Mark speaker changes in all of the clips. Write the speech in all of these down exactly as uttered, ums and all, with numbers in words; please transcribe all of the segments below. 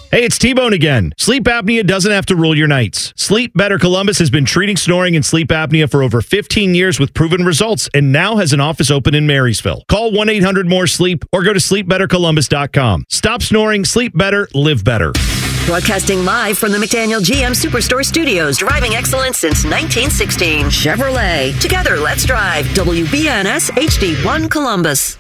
Speaker 1: Hey, it's T-Bone again. Sleep apnea doesn't have to rule your nights. Sleep Better Columbus has been treating snoring and sleep apnea for over fifteen years with proven results and now has an office open in Marysville. Call one eight hundred more sleep or go to sleep better columbus dot com. Stop snoring, sleep better, live better.
Speaker 2: Broadcasting live from the McDaniel G M Superstore Studios, driving excellence since nineteen sixteen. Chevrolet. Together, let's drive. W B N S H D one Columbus.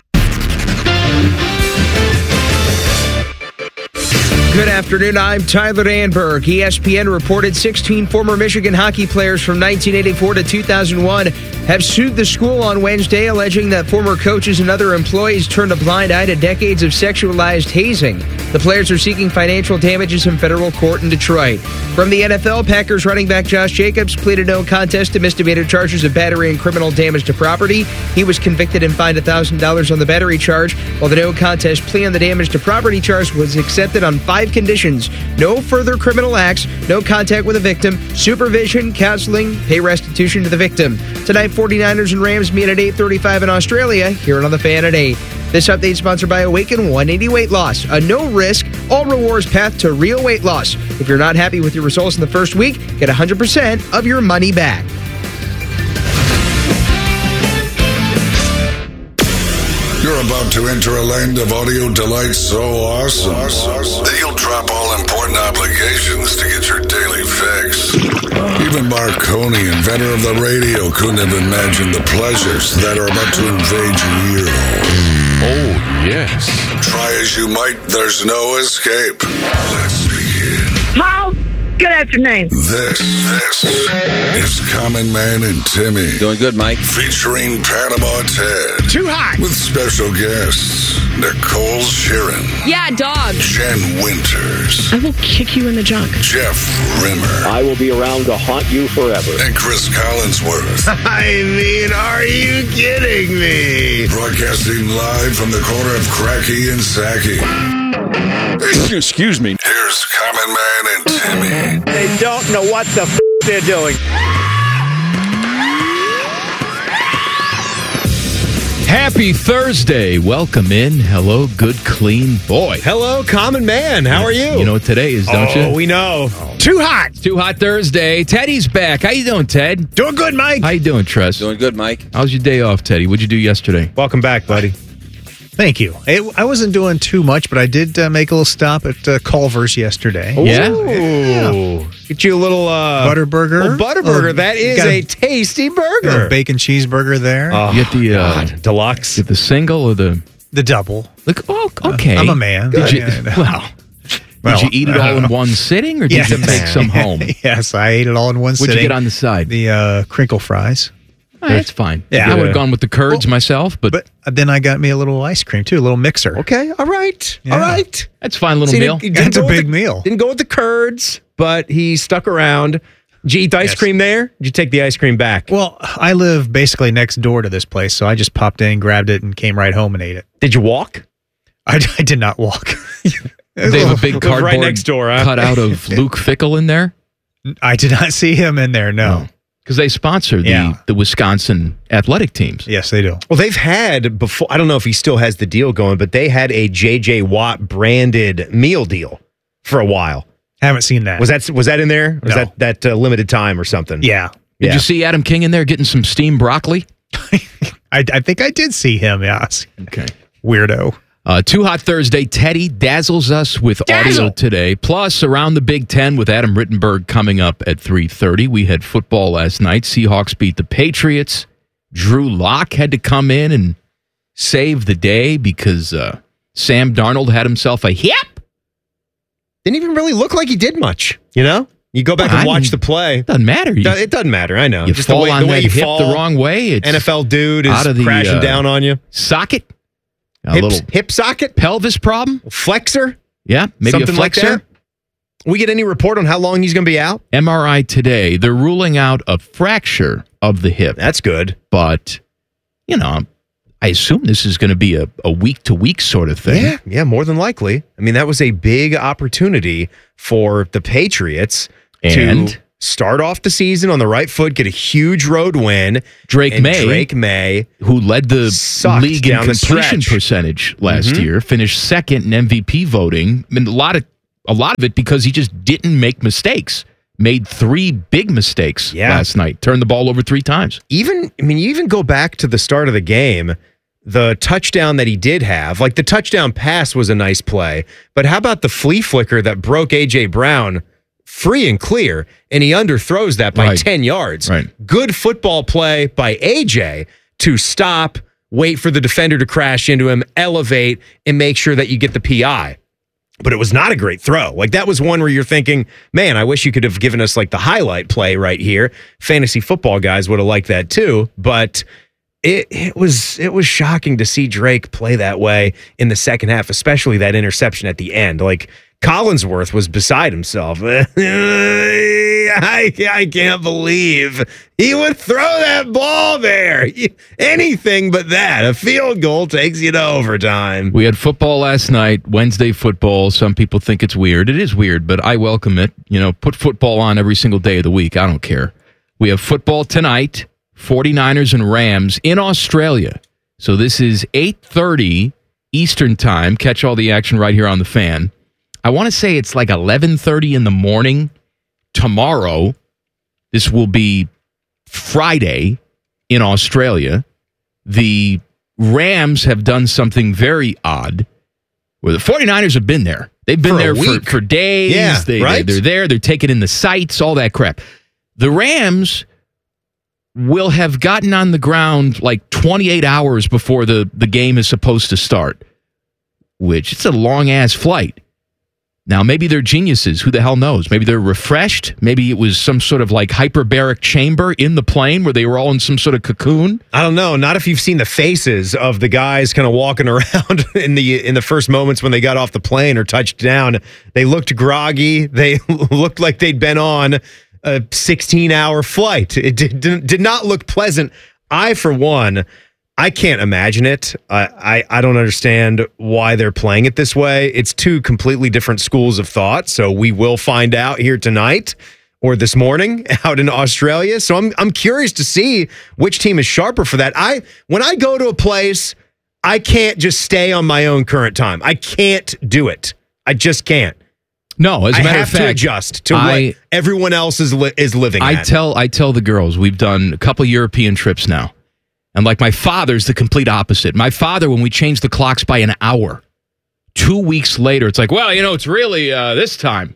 Speaker 3: Good afternoon, I'm Tyler Danberg. E S P N reported sixteen former Michigan hockey players from nineteen eighty-four to two thousand one have sued the school on Wednesday, alleging that former coaches and other employees turned a blind eye to decades of sexualized hazing. The players are seeking financial damages in federal court in Detroit. From the N F L, Packers running back Josh Jacobs pleaded no contest to misdemeanor charges of battery and criminal damage to property. He was convicted and fined one thousand dollars on the battery charge, while the no contest plea on the damage to property charge was accepted on five conditions: no further criminal acts, no contact with a victim, supervision, counseling, pay restitution to the victim. Tonight, forty-niners and Rams meet at eight thirty-five in Australia, here on The Fan at eight. This update is sponsored by Awaken one eighty Weight Loss, a no-risk, all-rewards path to real weight loss. If you're not happy with your results in the first week, get one hundred percent of your money back.
Speaker 4: You're about to enter a land of audio delight so awesome that you'll drop all important obligations to get your daily fix. Even Marconi, inventor of the radio, couldn't have imagined the pleasures that are about to invade your ear.
Speaker 5: Oh, yes.
Speaker 4: Try as you might, there's no escape. Let's begin.
Speaker 6: Paul, good afternoon.
Speaker 4: This, this is Common Man and Timmy.
Speaker 7: Doing good, Mike.
Speaker 4: Featuring Panama Ted.
Speaker 3: Too hot.
Speaker 4: With special guests, Nicole Sheeran.
Speaker 8: Yeah, dog.
Speaker 4: Jen Winters.
Speaker 8: I will kick you in the junk.
Speaker 4: Jeff Rimmer.
Speaker 9: I will be around to haunt you forever.
Speaker 4: And Chris Collinsworth.
Speaker 10: I mean, are you kidding me?
Speaker 4: Broadcasting live from the corner of Cracky and Sacky.
Speaker 5: Excuse me.
Speaker 4: Here's Common Man and Timmy.
Speaker 10: They don't know what the f*** they're doing.
Speaker 11: Happy Thursday. Welcome in. Hello, good, clean boy.
Speaker 10: Hello, Common Man. How are you?
Speaker 11: You know what today is, don't
Speaker 10: oh,
Speaker 11: you?
Speaker 10: we know.
Speaker 11: Oh.
Speaker 10: Too hot.
Speaker 11: Too Hot Thursday. Teddy's back. How you doing, Ted?
Speaker 10: Doing good, Mike.
Speaker 11: How you doing, Tress?
Speaker 7: Doing good, Mike.
Speaker 11: How's your day off, Teddy? What'd you do yesterday?
Speaker 10: Welcome back, buddy.
Speaker 12: Thank you. It, I wasn't doing too much, but I did uh, make a little stop at uh, Culver's yesterday.
Speaker 10: Ooh.
Speaker 11: Yeah?
Speaker 10: yeah. Get you a little uh,
Speaker 12: Butterburger.
Speaker 10: Little Butterburger.
Speaker 12: Oh,
Speaker 10: that is
Speaker 12: got
Speaker 10: a tasty burger.
Speaker 12: Got a bacon cheeseburger there.
Speaker 10: Oh,
Speaker 11: You get the uh,
Speaker 10: God. Deluxe.
Speaker 11: get the single or the
Speaker 12: the double.
Speaker 11: look? Oh, okay.
Speaker 12: Uh, I'm a man.
Speaker 11: Did you?
Speaker 12: Yeah, I know.
Speaker 11: Well,
Speaker 12: Well,
Speaker 11: did you eat it all in one sitting, or did
Speaker 12: Yes.
Speaker 11: you take some home?
Speaker 12: Yes, I ate it all in one
Speaker 11: What'd
Speaker 12: sitting.
Speaker 11: you get on the side?
Speaker 12: The uh, crinkle fries.
Speaker 11: Oh, that's fine.
Speaker 12: Yeah.
Speaker 11: I would have gone with the curds myself, but,
Speaker 12: But then I got me a little ice cream, too, a little mixer.
Speaker 10: Okay. All right.
Speaker 12: Yeah.
Speaker 10: All right.
Speaker 11: that's a fine little
Speaker 10: See,
Speaker 11: meal.
Speaker 10: he didn't
Speaker 12: That's a
Speaker 10: go with
Speaker 12: big
Speaker 10: the-
Speaker 12: meal.
Speaker 10: Didn't go with the curds, but he stuck around. Did you eat the ice
Speaker 12: Yes.
Speaker 10: cream there? Did you take the ice cream back?
Speaker 12: Well, I live basically next door to this place, so I just popped in, grabbed it, and came right home and ate it.
Speaker 10: Did you walk?
Speaker 12: I, I did not walk.
Speaker 11: They have a big
Speaker 10: Live
Speaker 11: cardboard
Speaker 10: right next door, huh?
Speaker 11: cut out of Luke Fickle in there.
Speaker 12: I did not see him in there, no.
Speaker 11: Because they sponsor the,
Speaker 12: Yeah.
Speaker 11: the Wisconsin athletic teams.
Speaker 12: Yes, they do.
Speaker 10: Well, they've had before. I don't know if he still has the deal going, but they had a J J Watt branded meal deal for a while.
Speaker 12: Haven't seen that.
Speaker 10: Was that was that in there? Was
Speaker 12: No.
Speaker 10: that that uh, limited time or something?
Speaker 12: Yeah.
Speaker 11: Did
Speaker 10: Yeah.
Speaker 11: you see Adam King in there getting some steamed broccoli?
Speaker 12: I, I think I did see him, yes.
Speaker 11: Okay.
Speaker 12: Weirdo.
Speaker 11: Uh, Too Hot Thursday. Teddy dazzles us with audio today. Plus, around the Big Ten with Adam Rittenberg coming up at three thirty. We had football last night. Seahawks beat the Patriots. Drew Lock had to come in and save the day because uh, Sam Darnold had himself a hip.
Speaker 10: Didn't even really look like he did much. You know, you go back
Speaker 11: Well,
Speaker 10: and
Speaker 11: I
Speaker 10: watch
Speaker 11: mean,
Speaker 10: the play.
Speaker 11: Doesn't matter. You,
Speaker 10: It doesn't matter. I know.
Speaker 11: you
Speaker 10: Just
Speaker 11: fall
Speaker 10: the way,
Speaker 11: on
Speaker 10: the way
Speaker 11: that
Speaker 10: you
Speaker 11: hip
Speaker 10: fall,
Speaker 11: the wrong way. It's
Speaker 10: N F L dude is
Speaker 11: out of the,
Speaker 10: crashing
Speaker 11: uh,
Speaker 10: down on you.
Speaker 11: socket. A
Speaker 10: Hip,
Speaker 11: little
Speaker 10: hip socket,
Speaker 11: pelvis problem.
Speaker 10: flexor,
Speaker 11: Yeah, maybe
Speaker 10: something
Speaker 11: a flexor.
Speaker 10: like that. We get any report on how long he's going to be out?
Speaker 11: M R I today. They're ruling out a fracture of the hip.
Speaker 10: That's good.
Speaker 11: But, you know, I assume this is going to be a, a week-to-week sort of thing.
Speaker 10: Yeah, yeah, more than likely. I mean, that was a big opportunity for the Patriots
Speaker 11: And?
Speaker 10: to start off the season on the right foot, get a huge road win.
Speaker 11: Drake
Speaker 10: and
Speaker 11: May,
Speaker 10: Drake May,
Speaker 11: who led the
Speaker 10: sucked
Speaker 11: league in
Speaker 10: down the
Speaker 11: completion
Speaker 10: stretch.
Speaker 11: percentage last
Speaker 10: Mhm.
Speaker 11: year, finished second in M V P voting. I mean, a lot of a lot of it because he just didn't make mistakes. Made three big mistakes
Speaker 10: Yeah.
Speaker 11: last night. Turned the ball over three times.
Speaker 10: Even, I mean, you even go back to the start of the game, the touchdown that he did have, like the touchdown pass was a nice play, but how about the flea flicker that broke A J Brown free and clear, and he underthrows that by
Speaker 11: Right.
Speaker 10: ten yards.
Speaker 11: Right.
Speaker 10: Good football play by A J to stop, wait for the defender to crash into him, elevate, and make sure that you get the P I. But it was not a great throw. Like, that was one where you're thinking, man, I wish you could have given us like the highlight play right here. Fantasy football guys would have liked that too. But it it was it was shocking to see Drake play that way in the second half, especially that interception at the end. Like, Collinsworth was beside himself. I, I can't believe he would throw that ball there. Anything but that. A field goal takes you to overtime.
Speaker 11: We had football last night, Wednesday football. Some people think it's weird. It is weird, but I welcome it. You know, put football on every single day of the week. I don't care. We have football tonight, 49ers and Rams in Australia. So this is eight thirty Eastern time. Catch all the action right here on the Fan. I want to say it's like eleven thirty in the morning tomorrow. This will be Friday in Australia. The Rams have done something very odd where the 49ers have been there. They've been
Speaker 10: For a
Speaker 11: there for,
Speaker 10: week.
Speaker 11: for days.
Speaker 10: Yeah,
Speaker 11: they,
Speaker 10: right?
Speaker 11: they, they're there. They're taking in the sights, all that crap. The Rams will have gotten on the ground like twenty-eight hours before the, the game is supposed to start, which it's a long-ass flight. Now, maybe they're geniuses. Who the hell knows? Maybe they're refreshed. Maybe it was some sort of like hyperbaric chamber in the plane where they were all in some sort of cocoon.
Speaker 10: I don't know. Not if you've seen the faces of the guys kind of walking around in the in the first moments when they got off the plane or touched down. They looked groggy. They looked like they'd been on a sixteen-hour flight. It did, did not look pleasant. I, for one, I can't imagine it. I, I I don't understand why they're playing it this way. It's two completely different schools of thought. So we will find out here tonight or this morning out in Australia. So I'm I'm curious to see which team is sharper for that. I when I go to a place, I can't just stay on my own current time. I can't do it. I just can't.
Speaker 11: No, as a
Speaker 10: I
Speaker 11: matter
Speaker 10: have
Speaker 11: of fact,
Speaker 10: to adjust to
Speaker 11: I,
Speaker 10: what everyone else is li- is living.
Speaker 11: I
Speaker 10: at.
Speaker 11: tell I tell the girls we've done a couple European trips now. And like my father's the complete opposite. My father, when we changed the clocks by an hour, two weeks later, it's like, well, you know, it's really uh, this time.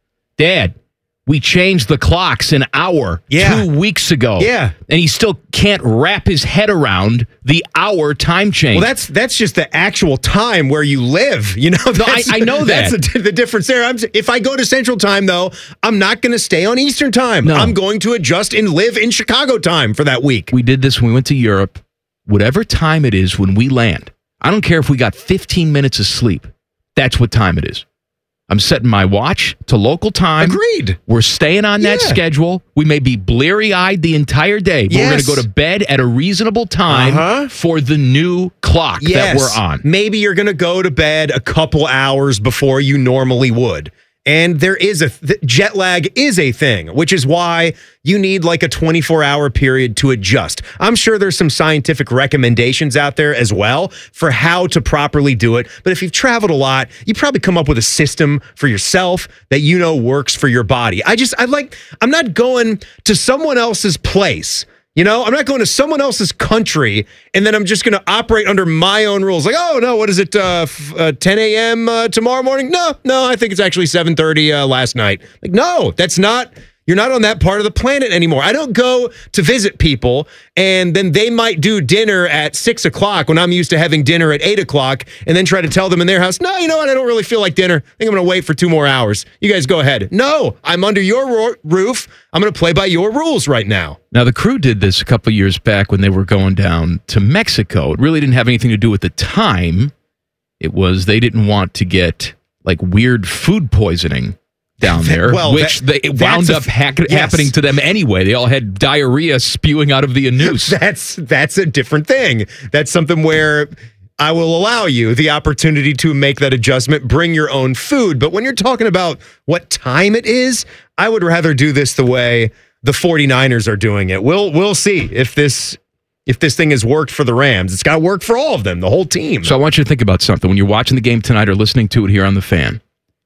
Speaker 11: Dad, we changed the clocks an hour
Speaker 10: Yeah.
Speaker 11: two weeks ago.
Speaker 10: Yeah.
Speaker 11: And he still can't wrap his head around the hour time change.
Speaker 10: Well, that's that's just the actual time where you live. You know, that's,
Speaker 11: I- I know that.
Speaker 10: That's the, the difference there. I'm, if I go to Central Time, though, I'm not going to stay on Eastern Time.
Speaker 11: No.
Speaker 10: I'm going to adjust and live in Chicago time for that week.
Speaker 11: We did this when we went to Europe. Whatever time it is when we land, I don't care if we got fifteen minutes of sleep. That's what time it is. I'm setting my watch to local time.
Speaker 10: Agreed.
Speaker 11: We're staying on that
Speaker 10: Yeah.
Speaker 11: schedule. We may be bleary-eyed the entire day, but we're
Speaker 10: Yes.
Speaker 11: going to go to bed at a reasonable time
Speaker 10: Uh-huh.
Speaker 11: for the new clock that we're on.
Speaker 10: Maybe you're going to go to bed a couple hours before you normally would. And there is a th- jet lag is a thing, which is why you need like a twenty-four hour period to adjust. I'm sure there's some scientific recommendations out there as well for how to properly do it. But if you've traveled a lot, you probably come up with a system for yourself that you know works for your body. I just, I like, I'm not going to someone else's place. You know, I'm not going to someone else's country and then I'm just going to operate under my own rules. Like, oh, no, what is it, uh, f- uh, ten a.m. Uh, tomorrow morning? No, no, I think it's actually seven thirty uh, last night. Like, no, that's not, you're not on that part of the planet anymore. I don't go to visit people and then they might do dinner at six o'clock when I'm used to having dinner at eight o'clock and then try to tell them in their house, no, you know what, I don't really feel like dinner. I think I'm going to wait for two more hours. You guys go ahead. No, I'm under your ro- roof. I'm going to play by your rules right now.
Speaker 11: Now, the crew did this a couple years back when they were going down to Mexico. It really didn't have anything to do with the time. It was they didn't want to get like weird food poisoning down there,
Speaker 10: Well,
Speaker 11: which
Speaker 10: that-
Speaker 11: they, it wound
Speaker 10: that's a
Speaker 11: up
Speaker 10: f-
Speaker 11: hack-
Speaker 10: yes.
Speaker 11: happening to them anyway. They all had diarrhea spewing out of the anus.
Speaker 10: That's that's a different thing. That's something where I will allow you the opportunity to make that adjustment, bring your own food. But when you're talking about what time it is, I would rather do this the way the 49ers are doing it. We'll we'll see if this if this thing has worked for the Rams. It's got to work for all of them, the whole team.
Speaker 11: So I want you to think about something. When you're watching the game tonight or listening to it here on The Fan,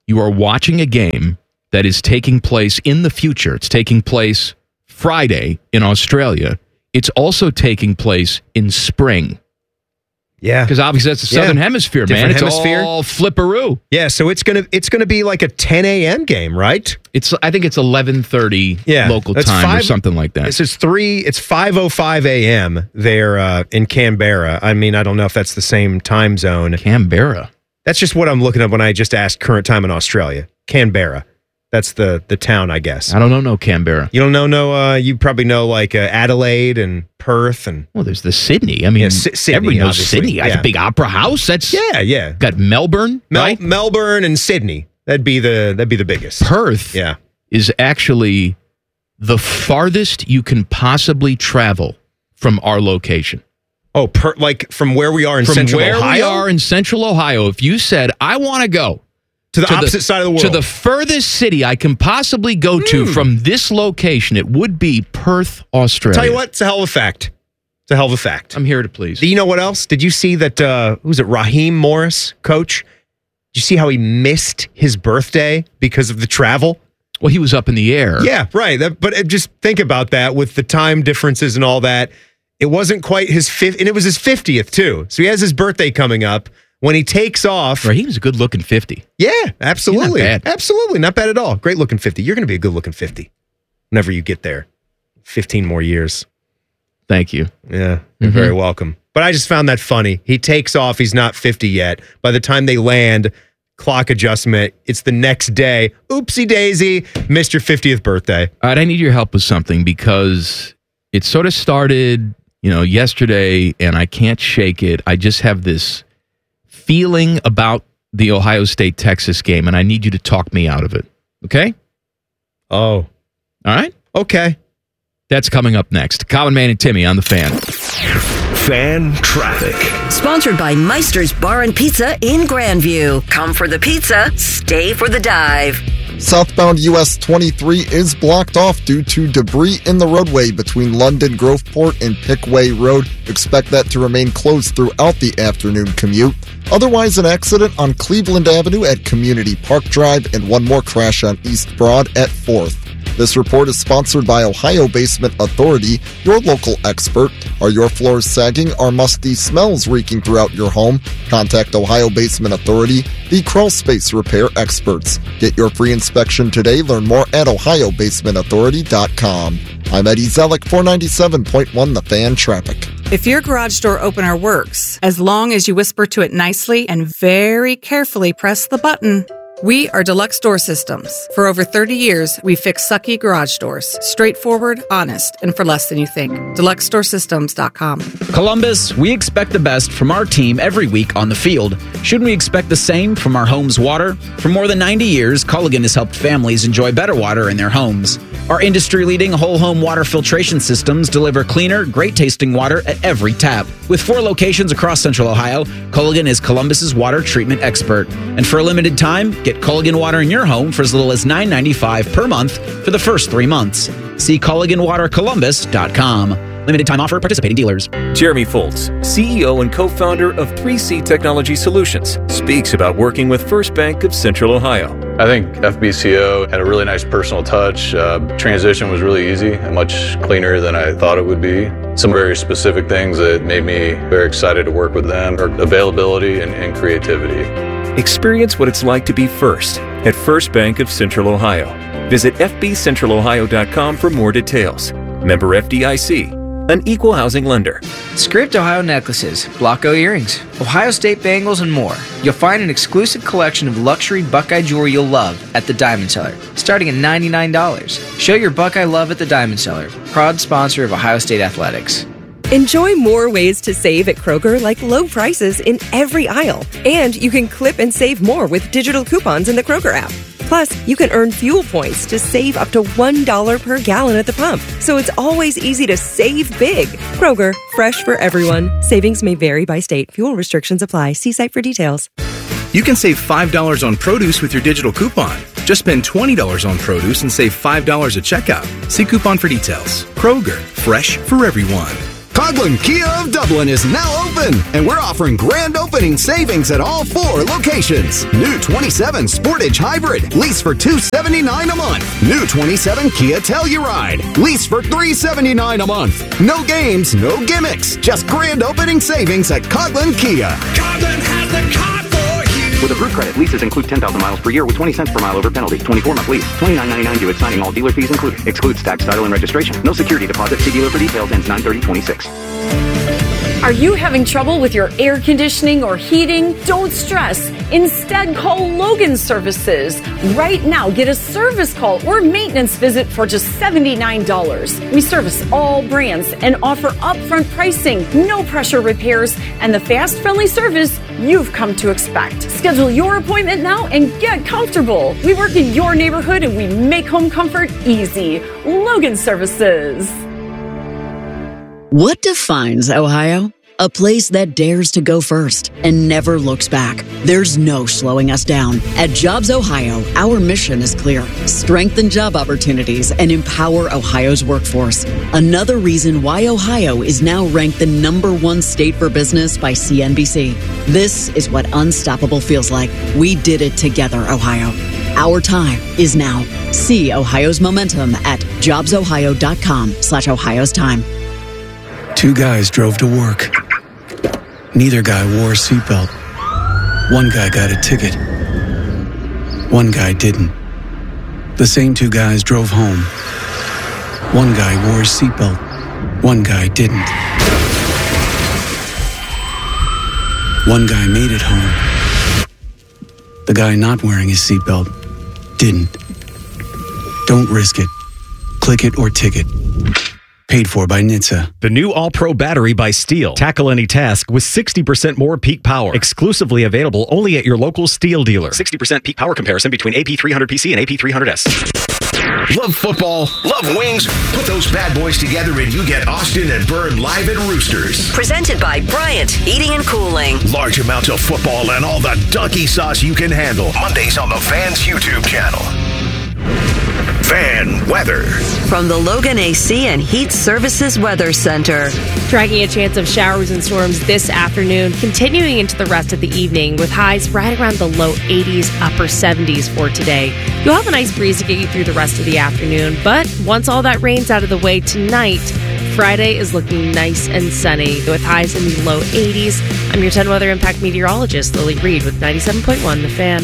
Speaker 11: you are watching a game that is taking place in the future. It's taking place Friday in Australia. It's also taking place in spring.
Speaker 10: Yeah,
Speaker 11: because obviously that's the southern
Speaker 10: yeah.
Speaker 11: hemisphere,
Speaker 10: Different
Speaker 11: man. It's
Speaker 10: hemisphere.
Speaker 11: all flipperoo.
Speaker 10: Yeah, so it's gonna it's gonna be like a ten a.m. game, right?
Speaker 11: It's I think it's eleven thirty
Speaker 10: yeah,
Speaker 11: local
Speaker 10: that's
Speaker 11: time
Speaker 10: five,
Speaker 11: or something like that.
Speaker 10: This is three. It's five oh five a.m. there uh, in Canberra. I mean, I don't know if that's the same time zone.
Speaker 11: Canberra.
Speaker 10: That's just what I'm looking up when I just asked current time in Australia. Canberra. That's the the town, I guess.
Speaker 11: I don't know no Canberra.
Speaker 10: You don't know no. Uh, you probably know like uh, Adelaide and Perth and
Speaker 11: well, there's the Sydney. I mean,
Speaker 10: yeah, S- Sydney,
Speaker 11: everybody knows
Speaker 10: obviously.
Speaker 11: Sydney.
Speaker 10: Yeah.
Speaker 11: It's a big opera house. That's
Speaker 10: yeah, yeah.
Speaker 11: Got Melbourne,
Speaker 10: Mel-
Speaker 11: right?
Speaker 10: Melbourne and Sydney. That'd be the that'd be the biggest.
Speaker 11: Perth,
Speaker 10: yeah,
Speaker 11: is actually the farthest you can possibly travel from our location.
Speaker 10: Oh, per, like from where we are in
Speaker 11: from
Speaker 10: Central
Speaker 11: where
Speaker 10: Ohio?
Speaker 11: we are in Central Ohio. If you said, I want to go
Speaker 10: to the to opposite the, side of the world,
Speaker 11: to the furthest city I can possibly go mm. to from this location, it would be Perth, Australia.
Speaker 10: Tell you what, it's a hell of a fact. It's a hell of a fact.
Speaker 11: I'm here to please.
Speaker 10: Do you know what else? Did you see that, uh, who was it, Raheem Morris, coach? Did you see how he missed his birthday because of the travel?
Speaker 11: Well, he was up in the air.
Speaker 10: Yeah, right. That, but just think about that with the time differences and all that. It wasn't quite his fifth, and it was his fiftieth too. So he has his birthday coming up. When he takes off,
Speaker 11: Raheem's a good looking fifty.
Speaker 10: Yeah, absolutely,
Speaker 11: not bad.
Speaker 10: absolutely, not bad at all. Great looking fifty. You're going to be a good looking fifty whenever you get there. Fifteen more years.
Speaker 11: Thank you.
Speaker 10: Yeah, you're mm-hmm. very welcome. But I just found that funny. He takes off. He's not fifty yet. By the time they land, clock adjustment, it's the next day. Oopsie daisy, missed your fiftieth birthday.
Speaker 11: All right, I need your help with something because it sort of started, you know, yesterday, and I can't shake it. I just have this feeling about the Ohio State-Texas game, and I need you to talk me out of it. Okay?
Speaker 10: Oh.
Speaker 11: All right?
Speaker 10: Okay.
Speaker 11: That's coming up next. Colin Man and Timmy on The Fan.
Speaker 7: Fan Traffic.
Speaker 2: Sponsored by Meister's Bar and Pizza in Grandview. Come for the pizza, stay for the dive.
Speaker 13: Southbound U S twenty-three is blocked off due to debris in the roadway between London Groveport and Pickway Road. Expect that to remain closed throughout the afternoon commute. Otherwise, an accident on Cleveland Avenue at Community Park Drive and one more crash on East Broad at fourth. This report is sponsored by Ohio Basement Authority, your local expert. Are your floors sagging? Are musty smells reeking throughout your home? Contact Ohio Basement Authority, the crawl space repair experts. Get your free inspection today. Learn more at ohio basement authority dot com. I'm Eddie Zellick, four ninety-seven point one The Fan Traffic.
Speaker 14: If your garage door opener works, as long as you whisper to it nicely and very carefully press the button, we are Deluxe Door Systems. For over thirty years, we fix sucky garage doors. Straightforward, honest, and for less than you think. deluxe door systems dot com.
Speaker 15: Columbus, we expect the best from our team every week on the field. Shouldn't we expect the same from our home's water? For more than ninety years, Culligan has helped families enjoy better water in their homes. Our industry-leading whole-home water filtration systems deliver cleaner, great-tasting water at every tap. With four locations across Central Ohio, Culligan is Columbus's water treatment expert. And for a limited time, get Culligan water in your home for as little as nine dollars and ninety-five cents per month for the first three months. See Culligan Water Columbus dot com. Limited time offer, participating dealers.
Speaker 16: Jeremy Foltz, C E O and co-founder of three C Technology Solutions, speaks about working with First Bank of Central Ohio.
Speaker 17: I think F B C O had a really nice personal touch. Uh, transition was really easy and much cleaner than I thought it would be. Some very specific things that made me very excited to work with them are availability and, and creativity.
Speaker 16: Experience what it's like to be first at First Bank of Central Ohio. Visit f b central ohio dot com for more details. Member F D I C, an equal housing lender.
Speaker 3: Scraped Ohio necklaces, Blocko earrings, Ohio State bangles, and more. You'll find an exclusive collection of luxury Buckeye jewelry you'll love at the Diamond Cellar, starting at ninety-nine dollars. Show your Buckeye love at the Diamond Cellar, proud sponsor of Ohio State Athletics.
Speaker 18: Enjoy more ways to save at Kroger, like low prices in every aisle. And you can clip and save more with digital coupons in the Kroger app. Plus, you can earn fuel points to save up to one dollar per gallon at the pump. So it's always easy to save big. Kroger, fresh for everyone. Savings may vary by state. Fuel restrictions apply. See site for details.
Speaker 19: You can save five dollars on produce with your digital coupon. Just spend twenty dollars on produce and save five dollars at checkout. See coupon for details. Kroger, fresh for everyone.
Speaker 20: Coghlan Kia of Dublin is now open, and we're offering grand opening savings at all four locations. New twenty-seven Sportage Hybrid, lease for two hundred seventy-nine dollars a month. New twenty-seven Kia Telluride, lease for three hundred seventy-nine dollars a month. No games, no gimmicks, just grand opening savings at Coghlan Kia.
Speaker 21: Coghlan has the car for you.
Speaker 22: With approved credit, leases include ten thousand miles per year with twenty cents per mile over penalty. twenty-four month lease. twenty-nine ninety-nine due at signing. All dealer fees included. Excludes tax, title, and registration. No security deposit. See dealer for details. Ends nine thirty twenty-six.
Speaker 23: Are you having trouble with your air conditioning or heating? Don't stress. Instead, call Logan Services. Right now, get a service call or maintenance visit for just seventy-nine dollars. We service all brands and offer upfront pricing, no pressure repairs, and the fast, friendly service you've come to expect. Schedule your appointment now and get comfortable. We work in your neighborhood and we make home comfort easy. Logan Services.
Speaker 24: What defines Ohio? A place that dares to go first and never looks back. There's no slowing us down. At Jobs Ohio, our mission is clear. Strengthen job opportunities and empower Ohio's workforce. Another reason why Ohio is now ranked the number one state for business by C N B C. This is what unstoppable feels like. We did it together, Ohio. Our time is now. See Ohio's momentum at jobsohio.com slash Ohio's time.
Speaker 19: Two guys drove to work. Neither guy wore a seatbelt. One guy got a ticket. One guy didn't. The same two guys drove home. One guy wore a seatbelt. One guy didn't. One guy made it home. The guy not wearing his seatbelt didn't. Don't risk it. Click it or ticket. Paid for by N H T S A.
Speaker 25: The new All-Pro battery by Steel. Tackle any task with sixty percent more peak power. Exclusively available only at your local Steel dealer. sixty percent peak power comparison between A P three hundred P C and A P three hundred S.
Speaker 7: Love football? Love wings? Put those bad boys together and you get Austin and Byrne live at Roosters.
Speaker 2: Presented by Bryant Heating and Cooling.
Speaker 7: Large amounts of football and all the donkey sauce you can handle. Mondays on the Fans YouTube channel. Fan weather.
Speaker 2: From the Logan A C and Heat Services Weather Center.
Speaker 8: Tracking a chance of showers and storms this afternoon, continuing into the rest of the evening with highs right around the low eighties, upper seventies for today. You'll have a nice breeze to get you through the rest of the afternoon, but once all that rain's out of the way tonight, Friday is looking nice and sunny with highs in the low eighties. I'm your ten Weather Impact meteorologist, Lily Reed, with ninety-seven point one The Fan.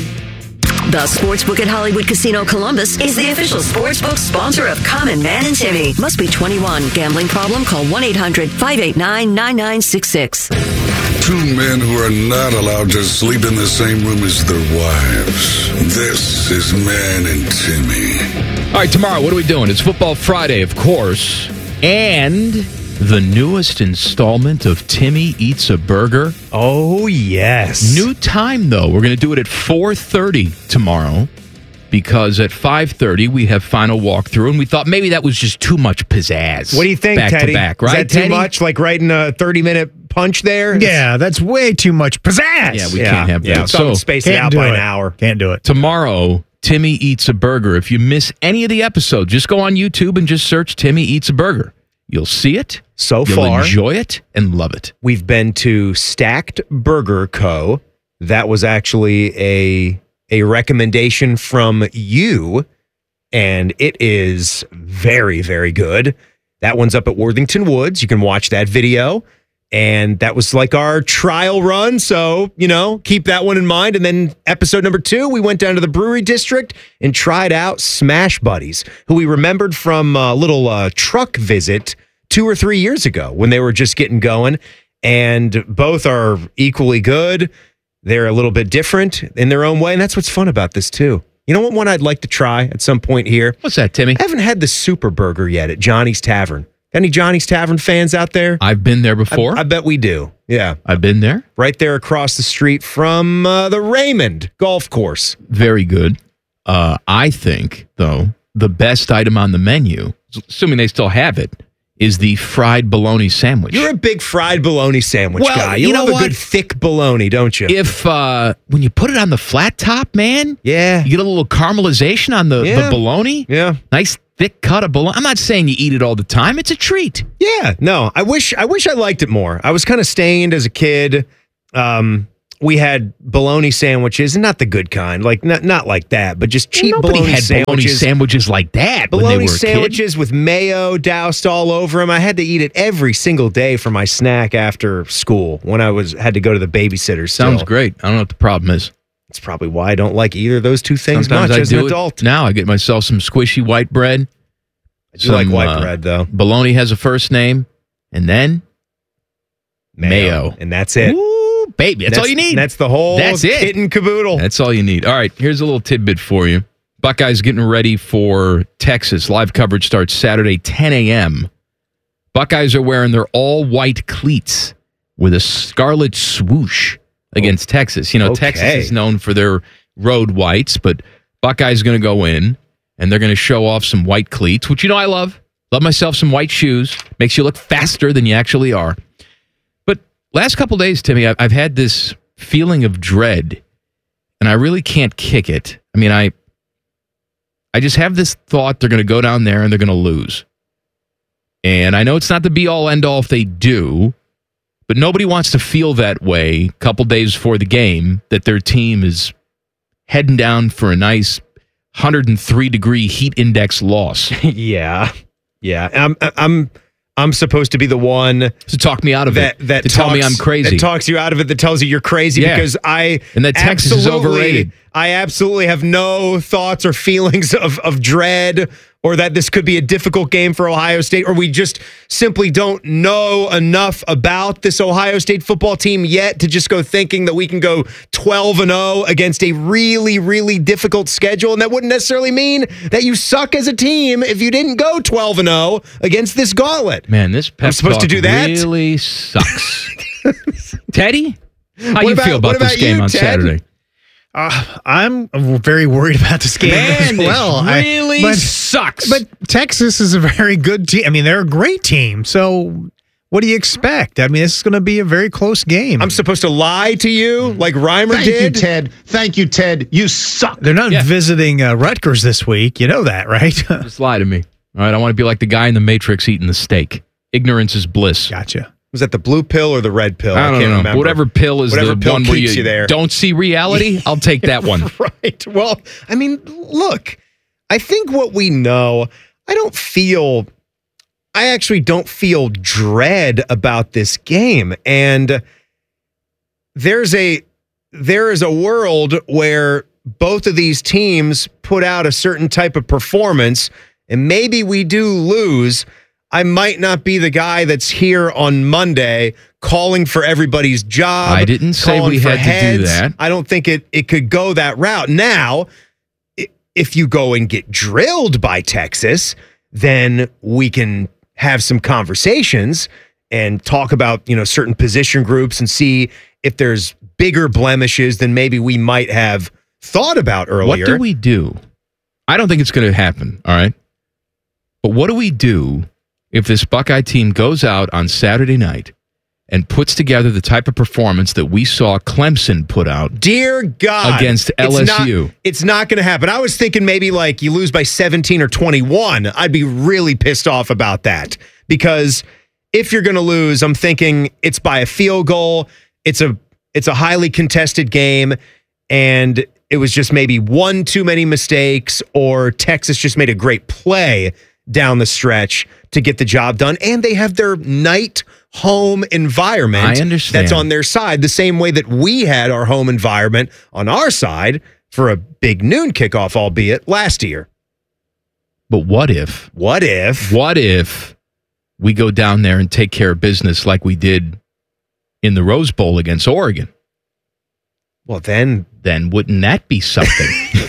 Speaker 2: The Sportsbook at Hollywood Casino Columbus is the official sportsbook sponsor of Common Man and Timmy. Must be twenty-one. Gambling problem? Call one eight hundred five eight nine nine nine six six.
Speaker 4: Two men who are not allowed to sleep in the same room as their wives. This is Man and Timmy.
Speaker 11: All right, tomorrow, what are we doing? It's Football Friday, of course, and the newest installment of Timmy Eats a Burger.
Speaker 10: Oh, yes.
Speaker 11: New time, though. We're going to do it at four thirty tomorrow because at five thirty we have final walkthrough, and we thought maybe that was just too much pizzazz.
Speaker 10: What do you think,
Speaker 11: back
Speaker 10: Teddy?
Speaker 11: to back, right?
Speaker 10: Is that too
Speaker 11: Teddy?
Speaker 10: much? Like writing a thirty-minute punch there?
Speaker 12: Yeah, that's way too much pizzazz.
Speaker 11: Yeah, we
Speaker 10: Yeah,
Speaker 11: can't have
Speaker 10: yeah.
Speaker 11: that.
Speaker 10: So space it
Speaker 12: Can't
Speaker 10: out
Speaker 12: do
Speaker 10: by
Speaker 12: it.
Speaker 10: an hour.
Speaker 12: Can't do it.
Speaker 11: Tomorrow, Timmy Eats a Burger. If you miss any of the episodes, just go on YouTube and just search Timmy Eats a Burger. You'll see it.
Speaker 10: So
Speaker 11: You'll
Speaker 10: far,
Speaker 11: enjoy it and love it.
Speaker 10: we've been to Stacked Burger Co. That was actually a a recommendation from you, and it is very, very good. That one's up at Worthington Woods. You can watch that video. And that was like our trial run. So, you know, keep that one in mind. And then episode number two, we went down to the Brewery District and tried out Smash Buddies, who we remembered from a little uh, truck visit two or three years ago when they were just getting going. And both are equally good. They're a little bit different in their own way. And that's what's fun about this, too. You know what one I'd like to try at some point here?
Speaker 11: What's that, Timmy?
Speaker 10: I haven't had the Super Burger yet at Johnny's Tavern. Any Johnny's Tavern fans out there?
Speaker 11: I've been there before.
Speaker 10: I, I bet we do. Yeah.
Speaker 11: I've been there.
Speaker 10: Right there across the street from uh, the Raymond Golf Course.
Speaker 11: Very good. Uh, I think, though, the best item on the menu, assuming they still have it, is the fried bologna sandwich.
Speaker 10: You're a big fried bologna sandwich
Speaker 11: Well,
Speaker 10: guy. You,
Speaker 11: you know
Speaker 10: love a
Speaker 11: what?
Speaker 10: good thick bologna, don't you?
Speaker 11: If uh, when you put it on the flat top, man,
Speaker 10: yeah,
Speaker 11: you get a little caramelization on the,
Speaker 10: Yeah.
Speaker 11: the bologna.
Speaker 10: Yeah.
Speaker 11: Nice thick cut of bologna. I'm not saying you eat it all the time. It's a treat.
Speaker 10: Yeah, no, I wish I wish I liked it more. I was kind of stained as a kid. Um, we had bologna sandwiches, and not the good kind, like not not like that, but just cheap
Speaker 11: Nobody
Speaker 10: bologna
Speaker 11: had
Speaker 10: sandwiches.
Speaker 11: bologna sandwiches like that when they
Speaker 10: Bologna
Speaker 11: were a kid.
Speaker 10: sandwiches with mayo doused all over them. I had to eat it every single day for my snack after school when I was had to go to the babysitter. Still.
Speaker 11: Sounds great. I don't know what the problem is.
Speaker 10: It's probably why I don't like either of those two things
Speaker 11: Sometimes
Speaker 10: much
Speaker 11: I
Speaker 10: as
Speaker 11: do
Speaker 10: an
Speaker 11: it.
Speaker 10: adult.
Speaker 11: Now I get myself some squishy white bread.
Speaker 10: I do like white bread, though.
Speaker 11: Bologna has a first name, and then mayo.
Speaker 10: And that's it.
Speaker 11: Ooh, baby. That's, all you need.
Speaker 10: That's the whole
Speaker 11: That's it.
Speaker 10: kit and caboodle.
Speaker 11: That's all you need. All right, here's a little tidbit for you. Buckeyes getting ready for Texas. Live coverage starts Saturday, ten a.m. Buckeyes are wearing their all-white cleats with a scarlet swoosh against oh. Texas. You know,
Speaker 10: Okay.
Speaker 11: Texas is known for their road whites, but Buckeyes going to go in, and they're going to show off some white cleats, which you know I love. Love myself some white shoes. Makes you look faster than you actually are. But last couple days, Timmy, I've, I've had this feeling of dread, and I really can't kick it. I mean, I I just have this thought they're going to go down there and they're going to lose. And I know it's not the be-all, end-all if they do, but nobody wants to feel that way a couple days before the game, that their team is heading down for a nice one hundred three degree heat index loss.
Speaker 10: yeah. Yeah. I'm I'm I'm supposed to be the one
Speaker 11: to talk me out of
Speaker 10: that,
Speaker 11: it.
Speaker 10: That
Speaker 11: to
Speaker 10: talks,
Speaker 11: tell me I'm crazy.
Speaker 10: That talks you out of it, that tells you you're crazy
Speaker 11: Yeah.
Speaker 10: because I
Speaker 11: And that Texas is
Speaker 10: absolutely-
Speaker 11: overrated.
Speaker 10: I absolutely have no thoughts or feelings of, of dread or that this could be a difficult game for Ohio State, or we just simply don't know enough about this Ohio State football team yet to just go thinking that we can go twelve and oh against a really, really difficult schedule. And that wouldn't necessarily mean that you suck as a team if you didn't go twelve and oh against this gauntlet.
Speaker 11: Man, this pep
Speaker 10: I'm supposed to
Speaker 11: talk
Speaker 10: do that?
Speaker 11: really sucks. Teddy, how
Speaker 10: What
Speaker 11: you
Speaker 10: about-
Speaker 11: feel about
Speaker 10: what
Speaker 11: this
Speaker 10: about
Speaker 11: game
Speaker 10: you,
Speaker 11: on
Speaker 10: Ted?
Speaker 11: Saturday?
Speaker 12: Uh, I'm very worried about this game
Speaker 11: Man,
Speaker 12: as well.
Speaker 11: this really
Speaker 12: I, but,
Speaker 11: sucks.
Speaker 12: But Texas is a very good team. I mean, they're a great team. So what do you expect? I mean, this is going to be a very close game.
Speaker 10: I'm supposed to lie to you like Reimer
Speaker 12: Thank
Speaker 10: did?
Speaker 12: you,
Speaker 1: Ted. Thank you, Ted. You suck.
Speaker 12: They're not
Speaker 11: Yeah.
Speaker 12: visiting uh, Rutgers this week. You know that, right?
Speaker 11: Just lie to me. All right, I want to be like the guy in the Matrix eating the steak. Ignorance is bliss.
Speaker 12: Gotcha.
Speaker 10: Was that the blue pill or the red pill?
Speaker 11: I don't
Speaker 10: can't
Speaker 11: know.
Speaker 10: remember.
Speaker 11: Whatever pill is
Speaker 10: Whatever
Speaker 11: the
Speaker 10: pill
Speaker 11: one where
Speaker 10: keeps
Speaker 11: you,
Speaker 10: you there.
Speaker 11: don't see reality, I'll take that one.
Speaker 10: Right. Well, I mean, look, I think what we know, I don't feel, I actually don't feel dread about this game. And there's a, there is a world where both of these teams put out a certain type of performance, and maybe we do lose. I might not be the guy that's here on Monday calling for everybody's job.
Speaker 11: I didn't say
Speaker 10: calling
Speaker 11: we
Speaker 10: for
Speaker 11: had to do
Speaker 10: heads.
Speaker 11: that.
Speaker 10: I don't think it, it could go that route. Now, i- if you go and get drilled by Texas, then we can have some conversations and talk about, you know, certain position groups and see if there's bigger blemishes than maybe we might have thought about earlier.
Speaker 11: What do we do? I don't think it's going to happen, all right? But what do we do if this Buckeye team goes out on Saturday night and puts together the type of performance that we saw Clemson put out?
Speaker 10: Dear God.
Speaker 11: Against L S U.
Speaker 10: It's not, it's not going to happen. I was thinking maybe like you lose by seventeen or twenty-one. I'd be really pissed off about that because if you're going to lose, I'm thinking it's by a field goal. It's a it's a highly contested game, and it was just maybe one too many mistakes, or Texas just made a great play down the stretch to get the job done. And they have their night home environment
Speaker 11: I understand.
Speaker 10: that's on their side, the same way that we had our home environment on our side for a big noon kickoff, albeit last year.
Speaker 11: But what if?
Speaker 10: What if?
Speaker 11: What if we go down there and take care of business like we did in the Rose Bowl against Oregon?
Speaker 10: Well, then...
Speaker 11: Then wouldn't that be something?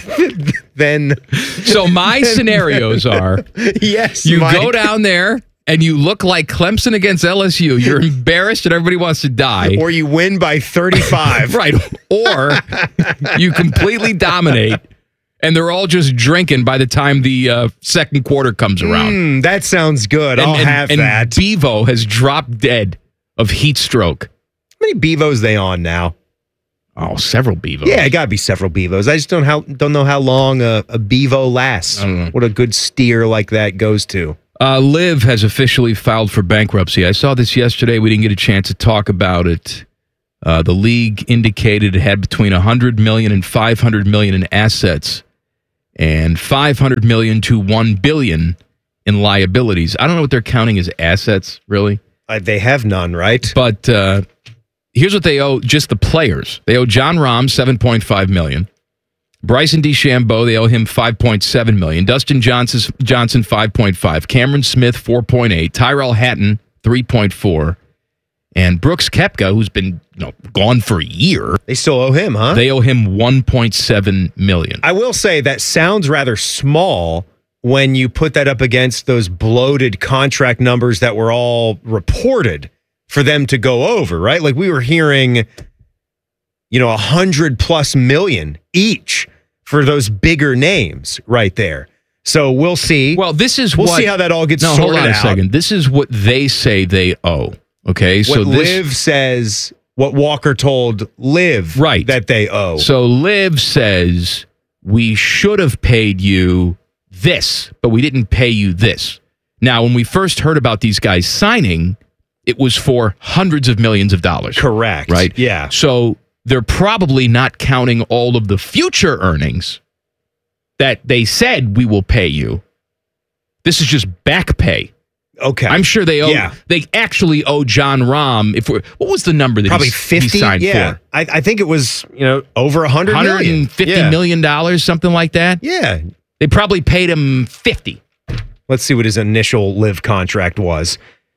Speaker 10: then...
Speaker 11: So my scenarios are,
Speaker 10: yes,
Speaker 11: you
Speaker 10: Mike.
Speaker 11: go down there and you look like Clemson against L S U. You're embarrassed and everybody wants to die.
Speaker 10: Or you win by thirty-five.
Speaker 11: Right. Or you completely dominate and they're all just drinking by the time the uh, second quarter comes around.
Speaker 10: Mm, that sounds good.
Speaker 11: And,
Speaker 10: I'll
Speaker 11: and,
Speaker 10: have
Speaker 11: and
Speaker 10: that.
Speaker 11: Bevo has dropped dead of heat stroke.
Speaker 10: How many Bevos they on now?
Speaker 11: Oh, several Bevos.
Speaker 10: Yeah, it got to be several Bevos. I just don't how don't know how long a, a Bevo lasts. What a good steer like that goes to.
Speaker 11: Uh, Liv has officially filed for bankruptcy. I saw this yesterday. We didn't get a chance to talk about it. Uh, the league indicated it had between one hundred million dollars and five hundred million dollars in assets and five hundred million dollars to one billion dollars in liabilities. I don't know what they're counting as assets, really.
Speaker 10: Uh, they have none, right?
Speaker 11: But uh, here's what they owe just the players. They owe John Rahm seven point five million dollars. Bryson DeChambeau, they owe him five point seven million dollars. Dustin Johnson, Johnson five point five. Cameron Smith, four point eight. Tyrell Hatton, three point four. And Brooks Koepka, who's been you know, gone for a year.
Speaker 10: They still owe him, huh?
Speaker 11: They owe him one point seven million dollars.
Speaker 10: I will say that sounds rather small when you put that up against those bloated contract numbers that were all reported for them to go over, right? Like we were hearing, you know, a hundred plus million each for those bigger names right there. So we'll see.
Speaker 11: Well, this is
Speaker 10: we'll
Speaker 11: what,
Speaker 10: see how that all gets
Speaker 11: no,
Speaker 10: sorted
Speaker 11: hold on a
Speaker 10: out.
Speaker 11: second. This is what they say they owe. Okay,
Speaker 10: What
Speaker 11: so this
Speaker 10: Liv says, what Walker told Liv
Speaker 11: right.
Speaker 10: that they owe.
Speaker 11: So Liv says we should have paid you this, but we didn't pay you this. Now, when we first heard about these guys signing, it was for hundreds of millions of dollars.
Speaker 10: Correct.
Speaker 11: Right?
Speaker 10: Yeah.
Speaker 11: So they're probably not counting all of the future earnings that they said we will pay you. This is just back pay.
Speaker 10: Okay.
Speaker 11: I'm sure they owe.
Speaker 10: Yeah.
Speaker 11: They actually owe John Rahm. If we're, what was the number that
Speaker 10: Probably
Speaker 11: he,
Speaker 10: fifty.
Speaker 11: he signed
Speaker 10: yeah.
Speaker 11: for?
Speaker 10: I, I think it was you know over a hundred
Speaker 11: one
Speaker 10: million.
Speaker 11: hundred fifty
Speaker 10: yeah.
Speaker 11: million dollars, something like that.
Speaker 10: Yeah.
Speaker 11: They probably paid him fifty.
Speaker 10: Let's see what his initial Live contract was.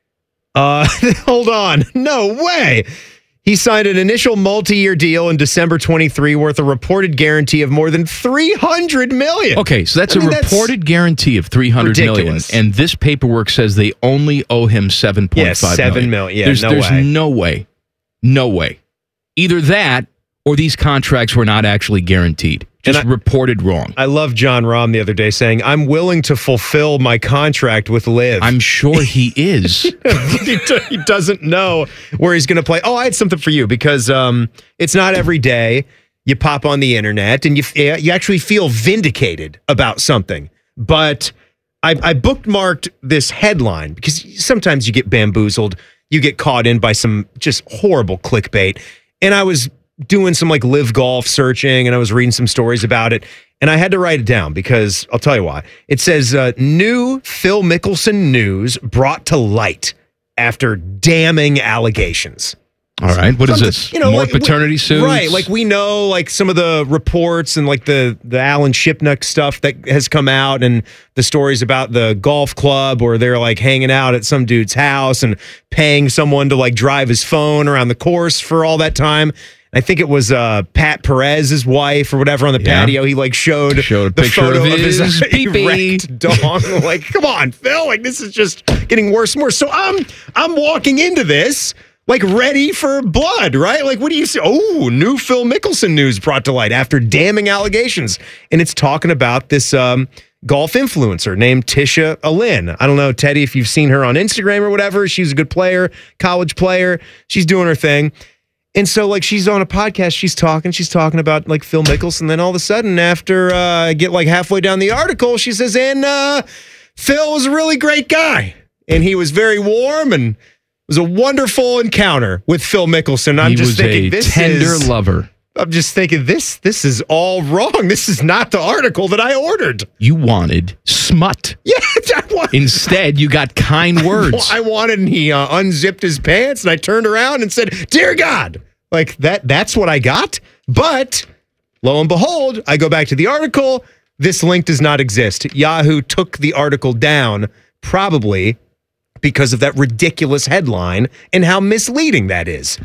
Speaker 10: Uh, hold on. No way. He signed an initial multi-year deal in December twenty-three worth a reported guarantee of more than three hundred million dollars.
Speaker 11: Okay, so that's
Speaker 10: I mean,
Speaker 11: a reported guarantee of three hundred million
Speaker 10: ridiculous.
Speaker 11: dollars. And this paperwork says they only owe him seven point five
Speaker 10: Yeah, seven million. Yeah,
Speaker 11: there's,
Speaker 10: no
Speaker 11: there's
Speaker 10: way.
Speaker 11: no way. No way. Either that or these contracts were not actually guaranteed. Just
Speaker 10: And I-
Speaker 11: reported wrong.
Speaker 10: I love John Rahm the other day saying, I'm willing to fulfill my contract with Liv.
Speaker 11: I'm sure he is.
Speaker 10: he, d- he doesn't know where he's going to play. Oh, I had something for you because um, it's not every day you pop on the internet and you f- you actually feel vindicated about something. But I, I bookmarked this headline because sometimes you get bamboozled. You get caught in by some just horrible clickbait. And I was doing some like live golf searching and I was reading some stories about it and I had to write it down because I'll tell you why. It says uh, new Phil Mickelson news brought to light after damning allegations.
Speaker 11: All right. What is
Speaker 10: Something-
Speaker 11: this?
Speaker 10: you know,
Speaker 11: More
Speaker 10: like,
Speaker 11: paternity
Speaker 10: we-
Speaker 11: suits?
Speaker 10: Right. Like we know like some of the reports and like the, the Alan Shipnuck stuff that has come out and the stories about the golf club where they're like hanging out at some dude's house and paying someone to like drive his phone around the course for all that time. I think it was uh, Pat Perez's wife or whatever on the
Speaker 11: Yeah.
Speaker 10: patio. He like showed,
Speaker 11: Showed a
Speaker 10: the
Speaker 11: picture
Speaker 10: photo
Speaker 11: of his pee-pee.
Speaker 10: erect dong. Like, come on, Phil. Like, this is just getting worse and worse. So I'm I'm walking into this like ready for blood, right? Like, what do you say? Oh, new Phil Mickelson news brought to light after damning allegations, and it's talking about this um, golf influencer named Tisha Alin. I don't know, Teddy, if you've seen her on Instagram or whatever. She's a good player, college player. She's doing her thing. And so, like, she's on a podcast, she's talking, she's talking about, like, Phil Mickelson. Then all of a sudden, after uh, I get, like, halfway down the article, she says, and uh, Phil was a really great guy. And he was very warm and it was a wonderful encounter with Phil Mickelson. I'm
Speaker 11: he
Speaker 10: just
Speaker 11: was
Speaker 10: thinking,
Speaker 11: a
Speaker 10: this
Speaker 11: tender
Speaker 10: is...
Speaker 11: lover.
Speaker 10: I'm just thinking, this this is all wrong. This is not the article that I ordered.
Speaker 11: You wanted smut.
Speaker 10: Yeah, I want,
Speaker 11: Instead, you got kind words.
Speaker 10: I wanted, and he uh, unzipped his pants, and I turned around and said, "Dear God," like that. That's what I got. But lo and behold, I go back to the article. This link does not exist. Yahoo took the article down, probably because of that ridiculous headline and how misleading that is.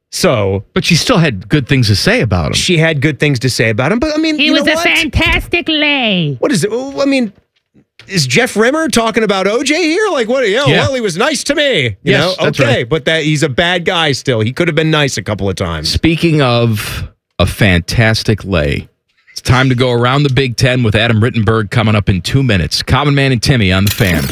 Speaker 10: So,
Speaker 11: but she still had good things to say about him.
Speaker 10: She had good things to say about him, but I mean,
Speaker 5: He
Speaker 10: you
Speaker 5: was
Speaker 10: know
Speaker 5: a
Speaker 10: what?
Speaker 5: fantastic lay.
Speaker 10: What is it? Well, I mean, is Jeff Rimmer talking about O J here? Like, what? You know,
Speaker 11: Yeah.
Speaker 10: well, he was nice to me. You
Speaker 11: Yes,
Speaker 10: know,
Speaker 11: that's
Speaker 10: okay,
Speaker 11: right.
Speaker 10: but that he's a bad guy still. He could have been nice a couple of times.
Speaker 11: Speaking of a fantastic lay, time to go around the Big Ten with Adam Rittenberg coming up in two minutes. Common Man and Timmy on the Fan.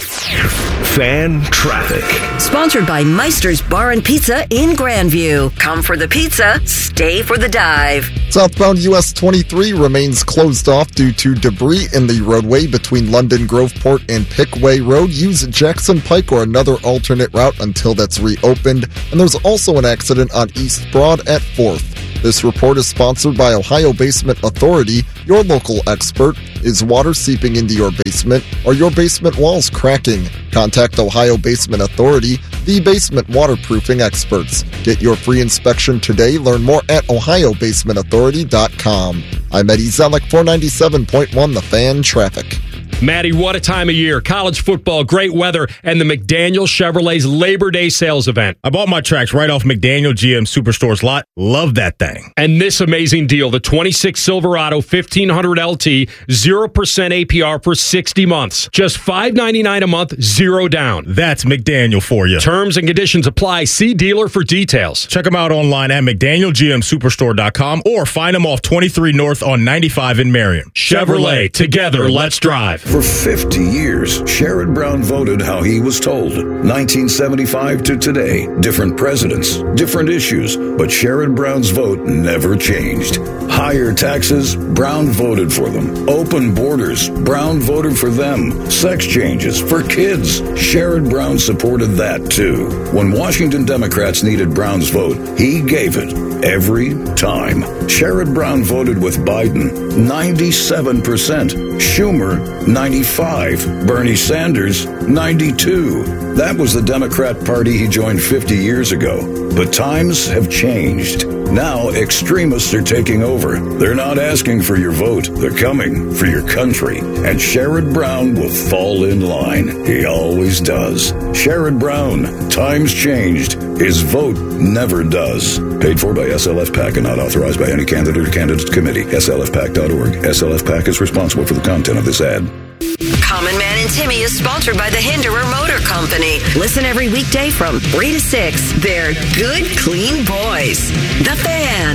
Speaker 7: Fan traffic.
Speaker 2: Sponsored by Meister's Bar and Pizza in Grandview. Come for the pizza, stay for the dive.
Speaker 5: Southbound U S twenty-three remains closed off due to debris in the roadway between London Groveport and Pickway Road. Use Jackson Pike or another alternate route until that's reopened. And there's also an accident on East Broad at fourth. This report is sponsored by Ohio Basement Authority. Your local expert. Is water seeping into your basement? Are your basement walls cracking? Contact Ohio Basement Authority, the basement waterproofing experts. Get your free inspection today. Learn more at ohio basement authority dot com. I'm Eddie Zellick, four ninety-seven point one The Fan Traffic.
Speaker 6: Maddie, what a time of year. College football, great weather, and the McDaniel Chevrolet's Labor Day sales event.
Speaker 9: I bought my tracks right off McDaniel G M Superstore's lot. Love that thing.
Speaker 6: And this amazing deal, the twenty-six Silverado fifteen hundred L T, zero percent A P R for sixty months. Just five ninety-nine a month, zero down.
Speaker 9: That's McDaniel for you.
Speaker 6: Terms and conditions apply. See dealer for details.
Speaker 9: Check them out online at mcdaniel g m superstore dot com or find them off twenty-three North on ninety-five in Marion.
Speaker 6: Chevrolet, together, let's drive.
Speaker 4: For fifty years, Sherrod Brown voted how he was told. nineteen seventy-five to today, different presidents, different issues, but Sherrod Brown's vote never changed. Higher taxes, Brown voted for them. Open borders, Brown voted for them. Sex changes for kids, Sherrod Brown supported that too. When Washington Democrats needed Brown's vote, he gave it every time. Sherrod Brown voted with Biden, ninety-seven percent. Schumer, ninety-five. Bernie Sanders, ninety-two. That was the Democrat Party he joined fifty years ago. But times have changed. Now extremists are taking over. They're not asking for your vote. They're coming for your country. And Sherrod Brown will fall in line. He always does. Sherrod Brown, times changed. His vote never does. Paid for by S L F PAC and not authorized by any candidate or candidates committee. S L F PAC dot org. S L F PAC is responsible for the content of this ad.
Speaker 2: Common Man and Timmy is sponsored by the Hinderer Motor Company. Listen every weekday from three to six. They're good, clean boys. The Fan.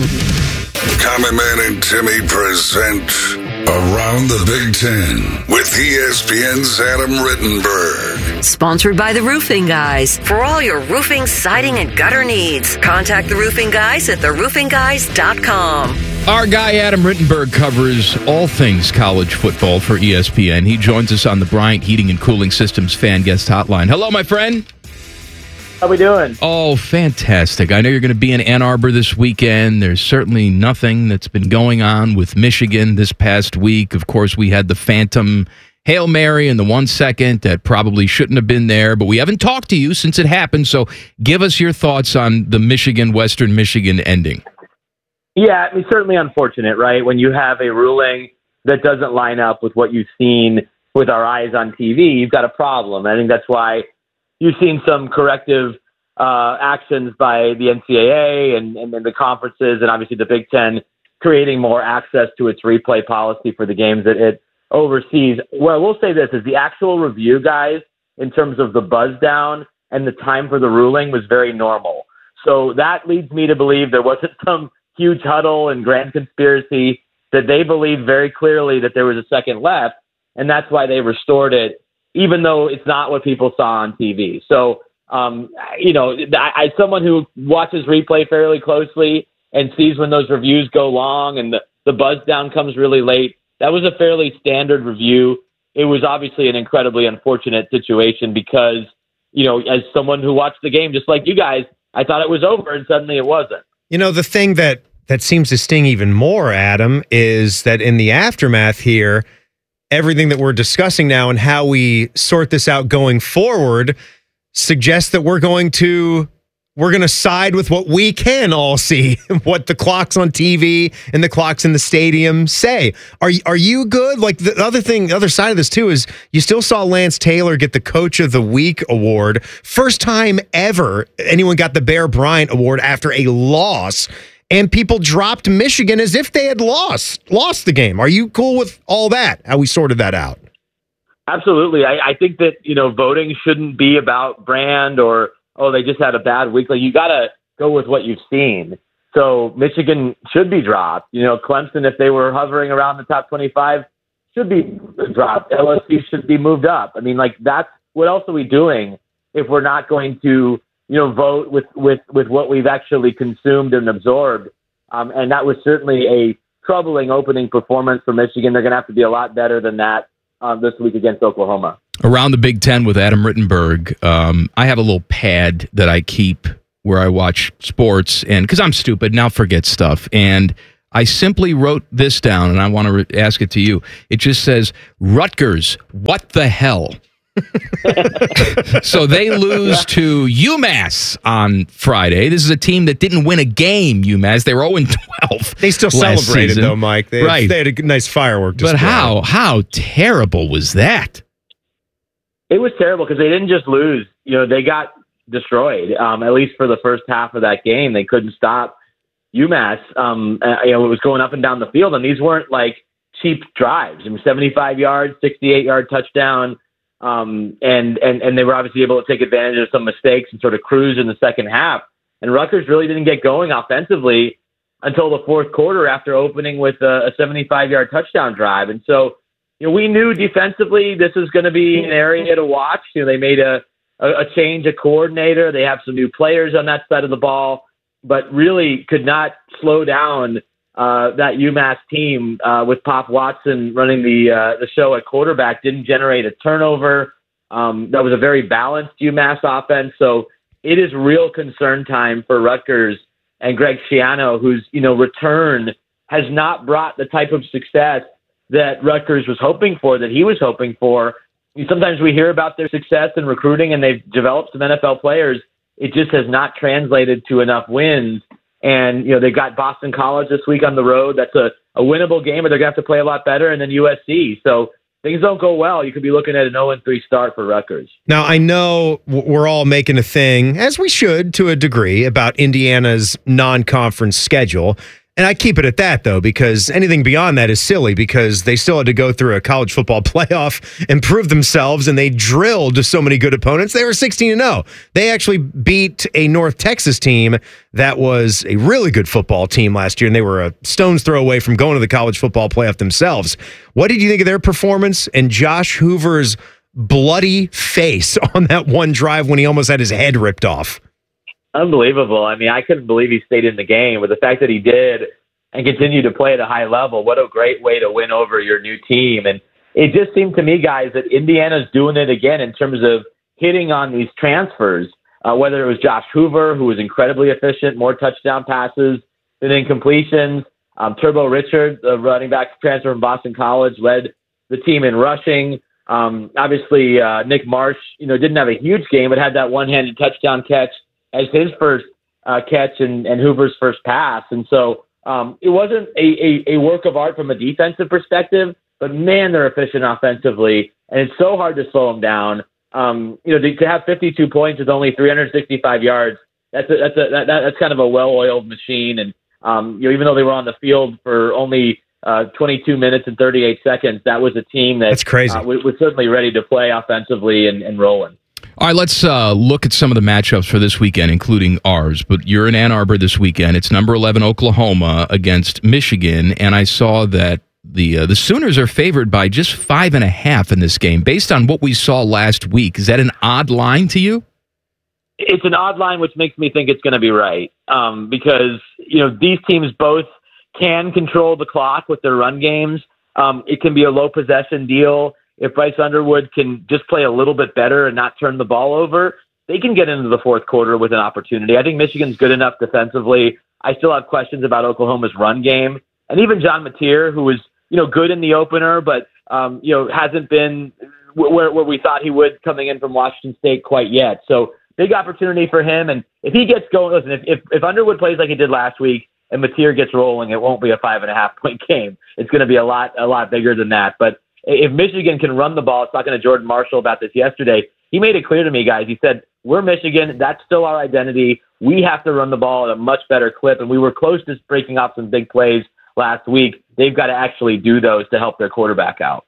Speaker 4: Common Man and Timmy present Around the Big Ten with E S P N's Adam Rittenberg.
Speaker 2: Sponsored by the Roofing Guys. For all your roofing, siding, and gutter needs, contact the Roofing Guys at the roofing guys dot com.
Speaker 11: Our guy Adam Rittenberg covers all things college football for E S P N. He joins us on the Bryant Heating and Cooling Systems fan guest hotline. Hello, my friend.
Speaker 13: How we doing?
Speaker 11: Oh, fantastic. I know you're going to be in Ann Arbor this weekend. There's certainly nothing that's been going on with Michigan this past week. Of course, we had the phantom Hail Mary in the one second that probably shouldn't have been there, but we haven't talked to you since it happened, so give us your thoughts on the Michigan, Western Michigan ending.
Speaker 13: Yeah, I mean, certainly unfortunate, right? When you have a ruling that doesn't line up with what you've seen with our eyes on T V, you've got a problem. I think that's why you've seen some corrective uh, actions by the N C double A and, and, and the conferences and obviously the Big Ten creating more access to its replay policy for the games that it oversees. Well, we'll say this, is the actual review, guys, in terms of the buzz down and the time for the ruling was very normal. So that leads me to believe there wasn't some huge huddle and grand conspiracy, that they believed very clearly that there was a second left, and that's why they restored it, even though it's not what people saw on T V. So, um, you know, I, as someone who watches replay fairly closely and sees when those reviews go long and the, the buzz down comes really late, that was a fairly standard review. It was obviously an incredibly unfortunate situation because, you know, as someone who watched the game, just like you guys, I thought it was over and suddenly it wasn't.
Speaker 10: You know, the thing that, that seems to sting even more, Adam, is that in the aftermath here, everything that we're discussing now and how we sort this out going forward suggests that we're going to we're going to side with what we can all see, what the clocks on T V and the clocks in the stadium say. Are are you good? Like the other thing, the other side of this too is you still saw Lance Taylor get the Coach of the Week award. First time ever anyone got the Bear Bryant award after a loss. And people dropped Michigan as if they had lost, lost the game. Are you cool with all that, how we sorted that out?
Speaker 13: Absolutely. I, I think that, you know, voting shouldn't be about brand or, oh, they just had a bad week. Like, you got to go with what you've seen. So Michigan should be dropped. You know, Clemson, if they were hovering around the top twenty-five, should be dropped. L S U should be moved up. I mean, like, that's what else are we doing if we're not going to, you know, vote with, with, with what we've actually consumed and absorbed? Um, and that was certainly a troubling opening performance for Michigan. They're going to have to be a lot better than that uh, this week against Oklahoma.
Speaker 11: Around the Big Ten with Adam Rittenberg, um, I have a little pad that I keep where I watch sports, and because I'm stupid, now forget stuff. And I simply wrote this down, and I want to re- ask it to you. It just says, Rutgers, what the hell? So they lose to UMass on Friday. This is a team that didn't win a game, UMass. They were oh and twelve.
Speaker 10: They still celebrated,
Speaker 11: season.
Speaker 10: though, Mike. They,
Speaker 11: right.
Speaker 10: They had a nice firework display.
Speaker 11: But how, how terrible was that?
Speaker 13: It was terrible because they didn't just lose. You know, they got destroyed, um, at least for the first half of that game. They couldn't stop UMass. Um, uh, you know, it was going up and down the field, and these weren't like cheap drives. I mean, seventy-five yards, sixty-eight yard touchdown. Um, and, and, and they were obviously able to take advantage of some mistakes and sort of cruise in the second half. And Rutgers really didn't get going offensively until the fourth quarter after opening with a, a seventy-five yard touchdown drive. And so, you know, we knew defensively this was going to be an area to watch. You know, they made a, a, a change, a coordinator. They have some new players on that side of the ball, but really could not slow down Uh, that UMass team uh, with Pop Watson running the uh, the show at quarterback. Didn't generate a turnover. Um, that was a very balanced UMass offense. So it is real concern time for Rutgers and Greg Schiano, whose you know return has not brought the type of success that Rutgers was hoping for, that he was hoping for. I mean, sometimes we hear about their success in recruiting and they've developed some N F L players. It just has not translated to enough wins. And, you know, they've got Boston College this week on the road. That's a, a winnable game, but they're going to have to play a lot better. And then U S C. So things don't go well. You could be looking at an oh and three start for Rutgers.
Speaker 10: Now, I know we're all making a thing, as we should to a degree, about Indiana's non-conference schedule. And I keep it at that, though, because anything beyond that is silly because they still had to go through a college football playoff and prove themselves, and they drilled so many good opponents. They were sixteen and oh. They actually beat a North Texas team that was a really good football team last year, and they were a stone's throw away from going to the college football playoff themselves. What did you think of their performance and Josh Hoover's bloody face on that one drive when he almost had his head ripped off?
Speaker 13: Unbelievable. I mean, I couldn't believe he stayed in the game, but the fact that he did and continued to play at a high level, what a great way to win over your new team. And it just seemed to me, guys, that Indiana's doing it again in terms of hitting on these transfers, uh, whether it was Josh Hoover, who was incredibly efficient, more touchdown passes than incompletions. Um, Turbo Richard, the running back transfer from Boston College, led the team in rushing. Um, obviously, uh, Nick Marsh, you know, didn't have a huge game, but had that one-handed touchdown catch as his first uh, catch and, and Hoover's first pass. And so um, it wasn't a, a, a work of art from a defensive perspective, but man, they're efficient offensively. And it's so hard to slow them down. Um, you know, to, to have fifty-two points with only three hundred sixty-five yards, that's a, that's a, that, that's kind of a well-oiled machine. And, um, you know, even though they were on the field for only uh, twenty-two minutes and thirty-eight seconds, that was a team that
Speaker 10: that's crazy.
Speaker 13: Uh, was, was certainly ready to play offensively and, and rolling.
Speaker 11: All right, let's uh, look at some of the matchups for this weekend, including ours. But you're in Ann Arbor this weekend. It's number eleven Oklahoma against Michigan, and I saw that the uh, the Sooners are favored by just five and a half in this game, based on what we saw last week. Is that an odd line to you?
Speaker 13: It's an odd line, which makes me think it's going to be right, um, because you know these teams both can control the clock with their run games. Um, it can be a low possession deal. If Bryce Underwood can just play a little bit better and not turn the ball over, they can get into the fourth quarter with an opportunity. I think Michigan's good enough defensively. I still have questions about Oklahoma's run game. And even John Mateer, who was, you know, good in the opener, but, um, you know, hasn't been where, where we thought he would coming in from Washington State quite yet. So big opportunity for him. And if he gets going, listen, if, if, if Underwood plays like he did last week and Mateer gets rolling, it won't be a five and a half point game. It's going to be a lot, a lot bigger than that. But if Michigan can run the ball, I was talking to Jordan Marshall about this yesterday. He made it clear to me, guys. He said, we're Michigan. That's still our identity. We have to run the ball at a much better clip, and we were close to breaking off some big plays last week. They've got to actually do those to help their quarterback out.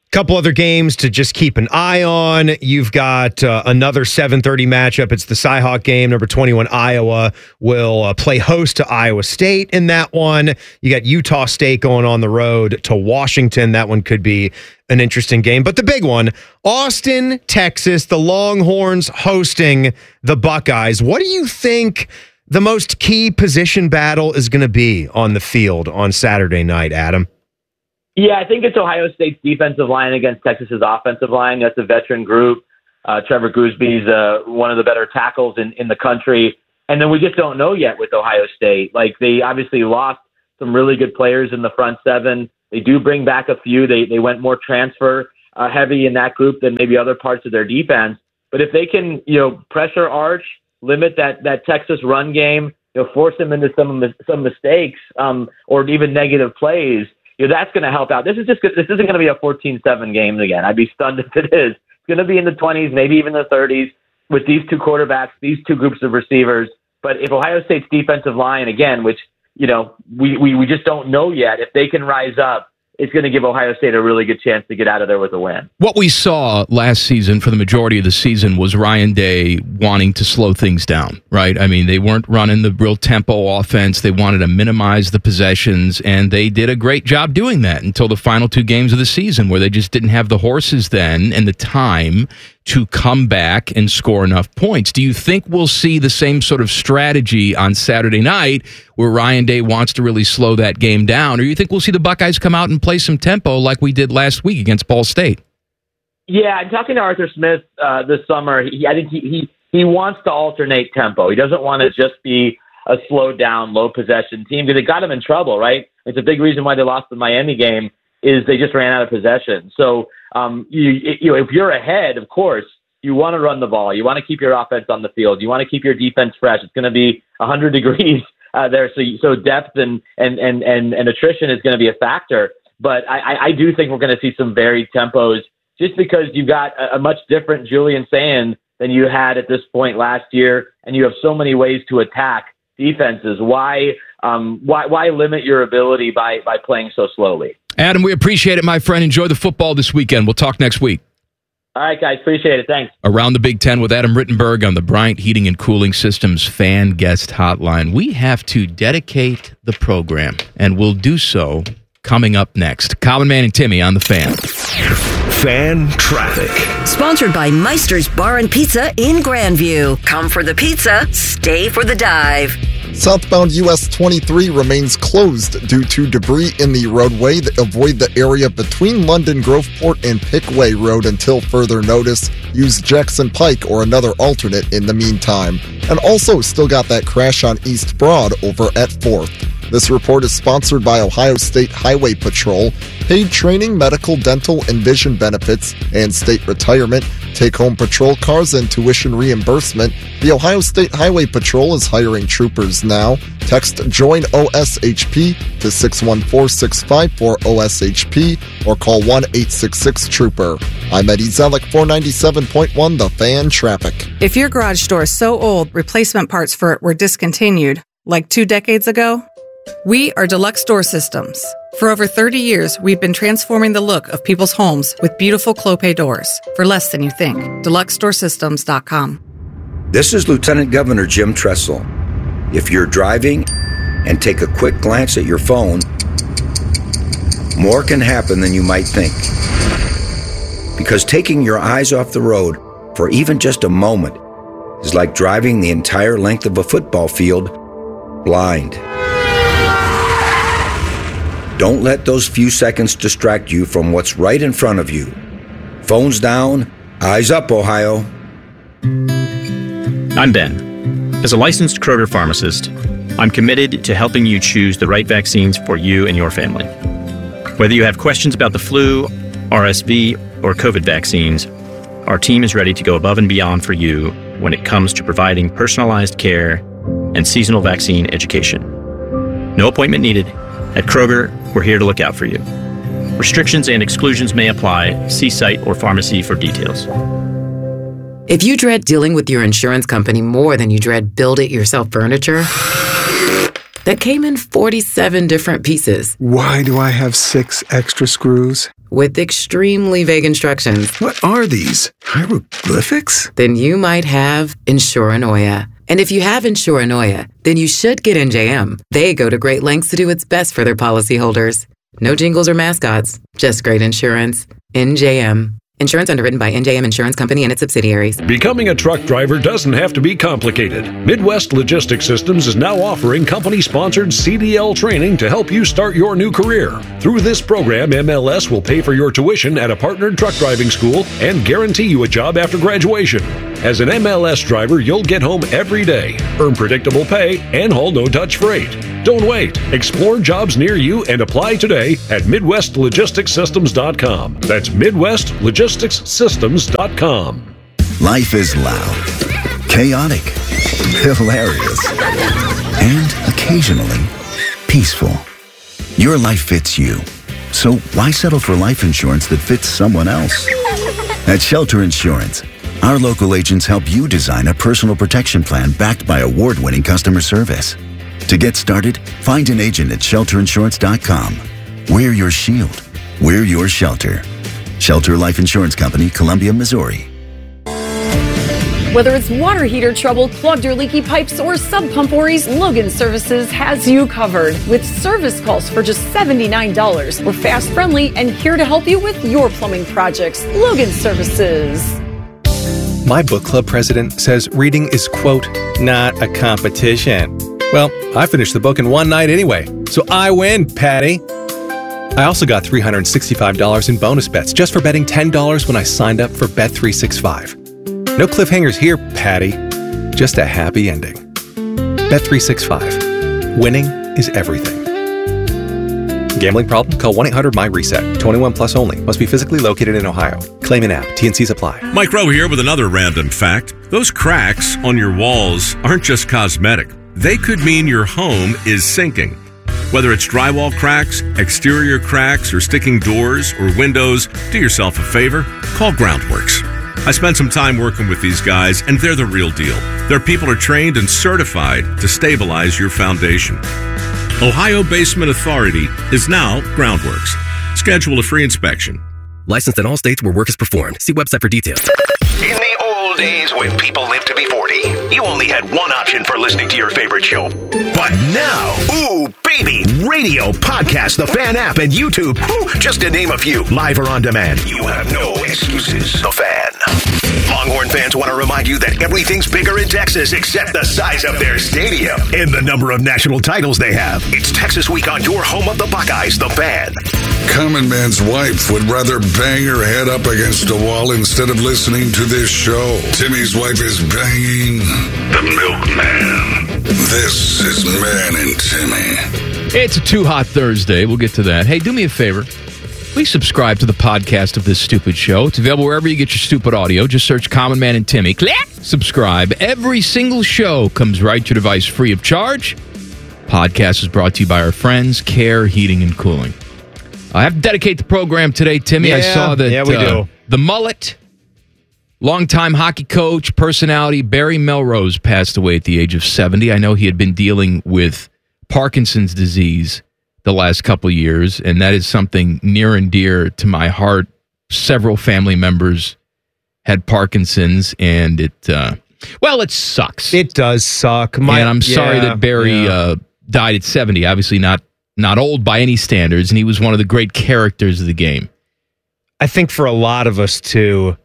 Speaker 10: Couple other games to just keep an eye on. You've got uh, another seven thirty matchup. It's the Cyhawk game. Number twenty-one, Iowa, will uh, play host to Iowa State in that one. You got Utah State going on the road to Washington. That one could be an interesting game. But the big one, Austin, Texas, the Longhorns hosting the Buckeyes. What do you think the most key position battle is going to be on the field on Saturday night, Adam?
Speaker 13: Yeah, I think it's Ohio State's defensive line against Texas's offensive line. That's a veteran group. Uh, Trevor Goosby's uh, one of the better tackles in, in the country. And then we just don't know yet with Ohio State. Like, they obviously lost some really good players in the front seven. They do bring back a few. They they went more transfer uh, heavy in that group than maybe other parts of their defense. But if they can, you know, pressure Arch, limit that that Texas run game, you know, force them into some some mistakes um, or even negative plays, you know, that's going to help out. This is just this isn't going to be a fourteen seven game again. I'd be stunned if it is. It's going to be in the twenties, maybe even the thirties with these two quarterbacks, these two groups of receivers. But if Ohio State's defensive line, again, which, you know, we, we, we just don't know yet, if they can rise up, it's going to give Ohio State a really good chance to get out of there with a win.
Speaker 11: What we saw last season for the majority of the season was Ryan Day wanting to slow things down, right? I mean, they weren't running the real tempo offense. They wanted to minimize the possessions, and they did a great job doing that until the final two games of the season where they just didn't have the horses then and the time to come back and score enough points. Do you think we'll see the same sort of strategy on Saturday night where Ryan Day wants to really slow that game down? Or you think we'll see the Buckeyes come out and play some tempo like we did last week against Ball State?
Speaker 13: Yeah, I'm talking to Arthur Smith uh, this summer. He, I think he, he, he wants to alternate tempo. He doesn't want to just be a slowed down, low possession team because it got him in trouble, right? It's a big reason why they lost the Miami game is they just ran out of possession. So um, you, you know, if you're ahead, of course, you want to run the ball. You want to keep your offense on the field. You want to keep your defense fresh. It's going to be one hundred degrees uh, there, so so depth and and and and, and attrition is going to be a factor. But I, I do think we're going to see some varied tempos just because you've got a, a much different Julian Sand than you had at this point last year, and you have so many ways to attack defenses. Why um, why why limit your ability by by playing so slowly?
Speaker 11: Adam, we appreciate it, my friend. Enjoy the football this weekend. We'll talk next week.
Speaker 13: All right, guys. Appreciate it. Thanks. Around
Speaker 11: the Big Ten with Adam Rittenberg on the Bryant Heating and Cooling Systems Fan Guest Hotline. We have to dedicate the program, and we'll do so coming up next. Common Man and Timmy on the Fan.
Speaker 7: Fan Traffic.
Speaker 2: Sponsored by Meister's Bar and Pizza in Grandview. Come for the pizza, stay for the dive.
Speaker 5: Southbound U S twenty-three remains closed due to debris in the roadway. Avoid the area between London Groveport and Pickway Road until further notice. Use Jackson Pike or another alternate in the meantime. And also still got that crash on East Broad over at fourth. This report is sponsored by Ohio State Highway Patrol. Paid training, medical, dental, and vision benefits, and state retirement. Take-home patrol cars and tuition reimbursement. The Ohio State Highway Patrol is hiring troopers now. Text JOIN O S H P to six one four, six five four, O S H P or call one eight six six, TROOPER. I'm Eddie Zellick, four ninety-seven point one The Fan Traffic.
Speaker 3: If your garage door is so old, replacement parts for it were discontinued, like two decades ago, we are Deluxe Door Systems. For over thirty years, we've been transforming the look of people's homes with beautiful Clopay doors for less than you think. Deluxe Door Systems dot com.
Speaker 14: This is Lieutenant Governor Jim Tressel. If you're driving and take a quick glance at your phone, more can happen than you might think. Because taking your eyes off the road for even just a moment is like driving the entire length of a football field blind. Don't let those few seconds distract you from what's right in front of you. Phones down, eyes up, Ohio.
Speaker 15: I'm Ben. As a licensed Kroger pharmacist, I'm committed to helping you choose the right vaccines for you and your family. Whether you have questions about the flu, R S V, or COVID vaccines, our team is ready to go above and beyond for you when it comes to providing personalized care and seasonal vaccine education. No appointment needed. At Kroger, we're here to look out for you. Restrictions and exclusions may apply. See site or pharmacy for details.
Speaker 16: If you dread dealing with your insurance company more than you dread build-it-yourself furniture that came in forty-seven different pieces.
Speaker 17: Why do I have six extra screws?
Speaker 16: with extremely vague instructions.
Speaker 17: What are these? Hieroglyphics?
Speaker 16: Then you might have Insuranoia. And if you have Insuranoia, then you should get N J M. They go to great lengths to do what's best for their policyholders. No jingles or mascots, just great insurance. N J M. Insurance underwritten by N J M Insurance Company and its subsidiaries.
Speaker 18: Becoming a truck driver doesn't have to be complicated. Midwest Logistics Systems is now offering company-sponsored C D L training to help you start your new career. Through this program, M L S will pay for your tuition at a partnered truck driving school and guarantee you a job after graduation. As an M L S driver, you'll get home every day, earn predictable pay, and haul no-touch freight. Don't wait. Explore jobs near you and apply today at Midwest Logistics Systems dot com. That's Midwest Logistics Systems dot com.
Speaker 20: Life is loud, chaotic, hilarious, and occasionally peaceful. Your life fits you. So why settle for life insurance that fits someone else? At Shelter Insurance, our local agents help you design a personal protection plan backed by award-winning customer service. To get started, find an agent at Shelter Insurance dot com. We're your shield. We're your shelter. Shelter Life Insurance Company, Columbia, Missouri.
Speaker 23: Whether it's water heater trouble, clogged or leaky pipes, or sub pump worries, Logan Services has you covered. With service calls for just seventy-nine dollars. We're fast, friendly, and here to help you with your plumbing projects. Logan Services.
Speaker 21: My book club president says reading is, quote, not a competition. Well, I finished the book in one night anyway, so I win, Patty. I also got three hundred sixty-five dollars in bonus bets just for betting ten dollars when I signed up for Bet three sixty-five. No cliffhangers here, Patty. Just a happy ending. Bet three sixty-five. Winning is everything. Gambling problem? Call one eight hundred M Y reset. twenty-one plus only. Must be physically located in Ohio. Claim in app. T and Cs apply.
Speaker 22: Mike Rowe here with another random fact. Those cracks on your walls aren't just cosmetic. They could mean your home is sinking. Whether it's drywall cracks, exterior cracks, or sticking doors or windows, do yourself a favor. Call Groundworks. I spent some time working with these guys, and they're the real deal. Their people are trained and certified to stabilize your foundation. Ohio Basement Authority is now Groundworks. Schedule a free inspection.
Speaker 26: Licensed in all states where work is performed. See website for details.
Speaker 7: In the old days when people lived to be forty, you only had one option for listening to your favorite show. But now, ooh, baby, radio, podcast, the Fan app, and YouTube, ooh, just to name a few, live or on demand. You have no excuses. The Fan. Longhorn fans want to remind you that everything's bigger in Texas except the size of their stadium and the number of national titles they have. It's Texas Week on your home of the Buckeyes, The Fan.
Speaker 4: Common Man's wife would rather bang her head up against a wall instead of listening to this show. Timmy's wife is banging the milkman. This is Man and Timmy.
Speaker 11: It's a Too Hot Thursday. We'll get to that. Hey, do me a favor. Please subscribe to the podcast of this stupid show. It's available wherever you get your stupid audio. Just search Common Man and Timmy. Click. Subscribe. Every single show comes right to your device free of charge. Podcast is brought to you by our friends, Care Heating and Cooling. I have to dedicate the program today, Timmy.
Speaker 10: Yeah,
Speaker 11: I saw that
Speaker 10: yeah, we
Speaker 11: uh,
Speaker 10: do.
Speaker 11: the mullet, longtime hockey coach, personality, Barry Melrose passed away at the age of seventy. I know he had been dealing with Parkinson's disease the last couple of years, and that is something near and dear to my heart. Several family members had Parkinson's, and it, uh, well, it sucks.
Speaker 10: It does suck. My,
Speaker 11: and I'm sorry
Speaker 10: yeah,
Speaker 11: that Barry
Speaker 10: yeah.
Speaker 11: uh, died at seventy. Obviously not not old by any standards, and he was one of the great characters of the game.
Speaker 10: I think for a lot of us, too,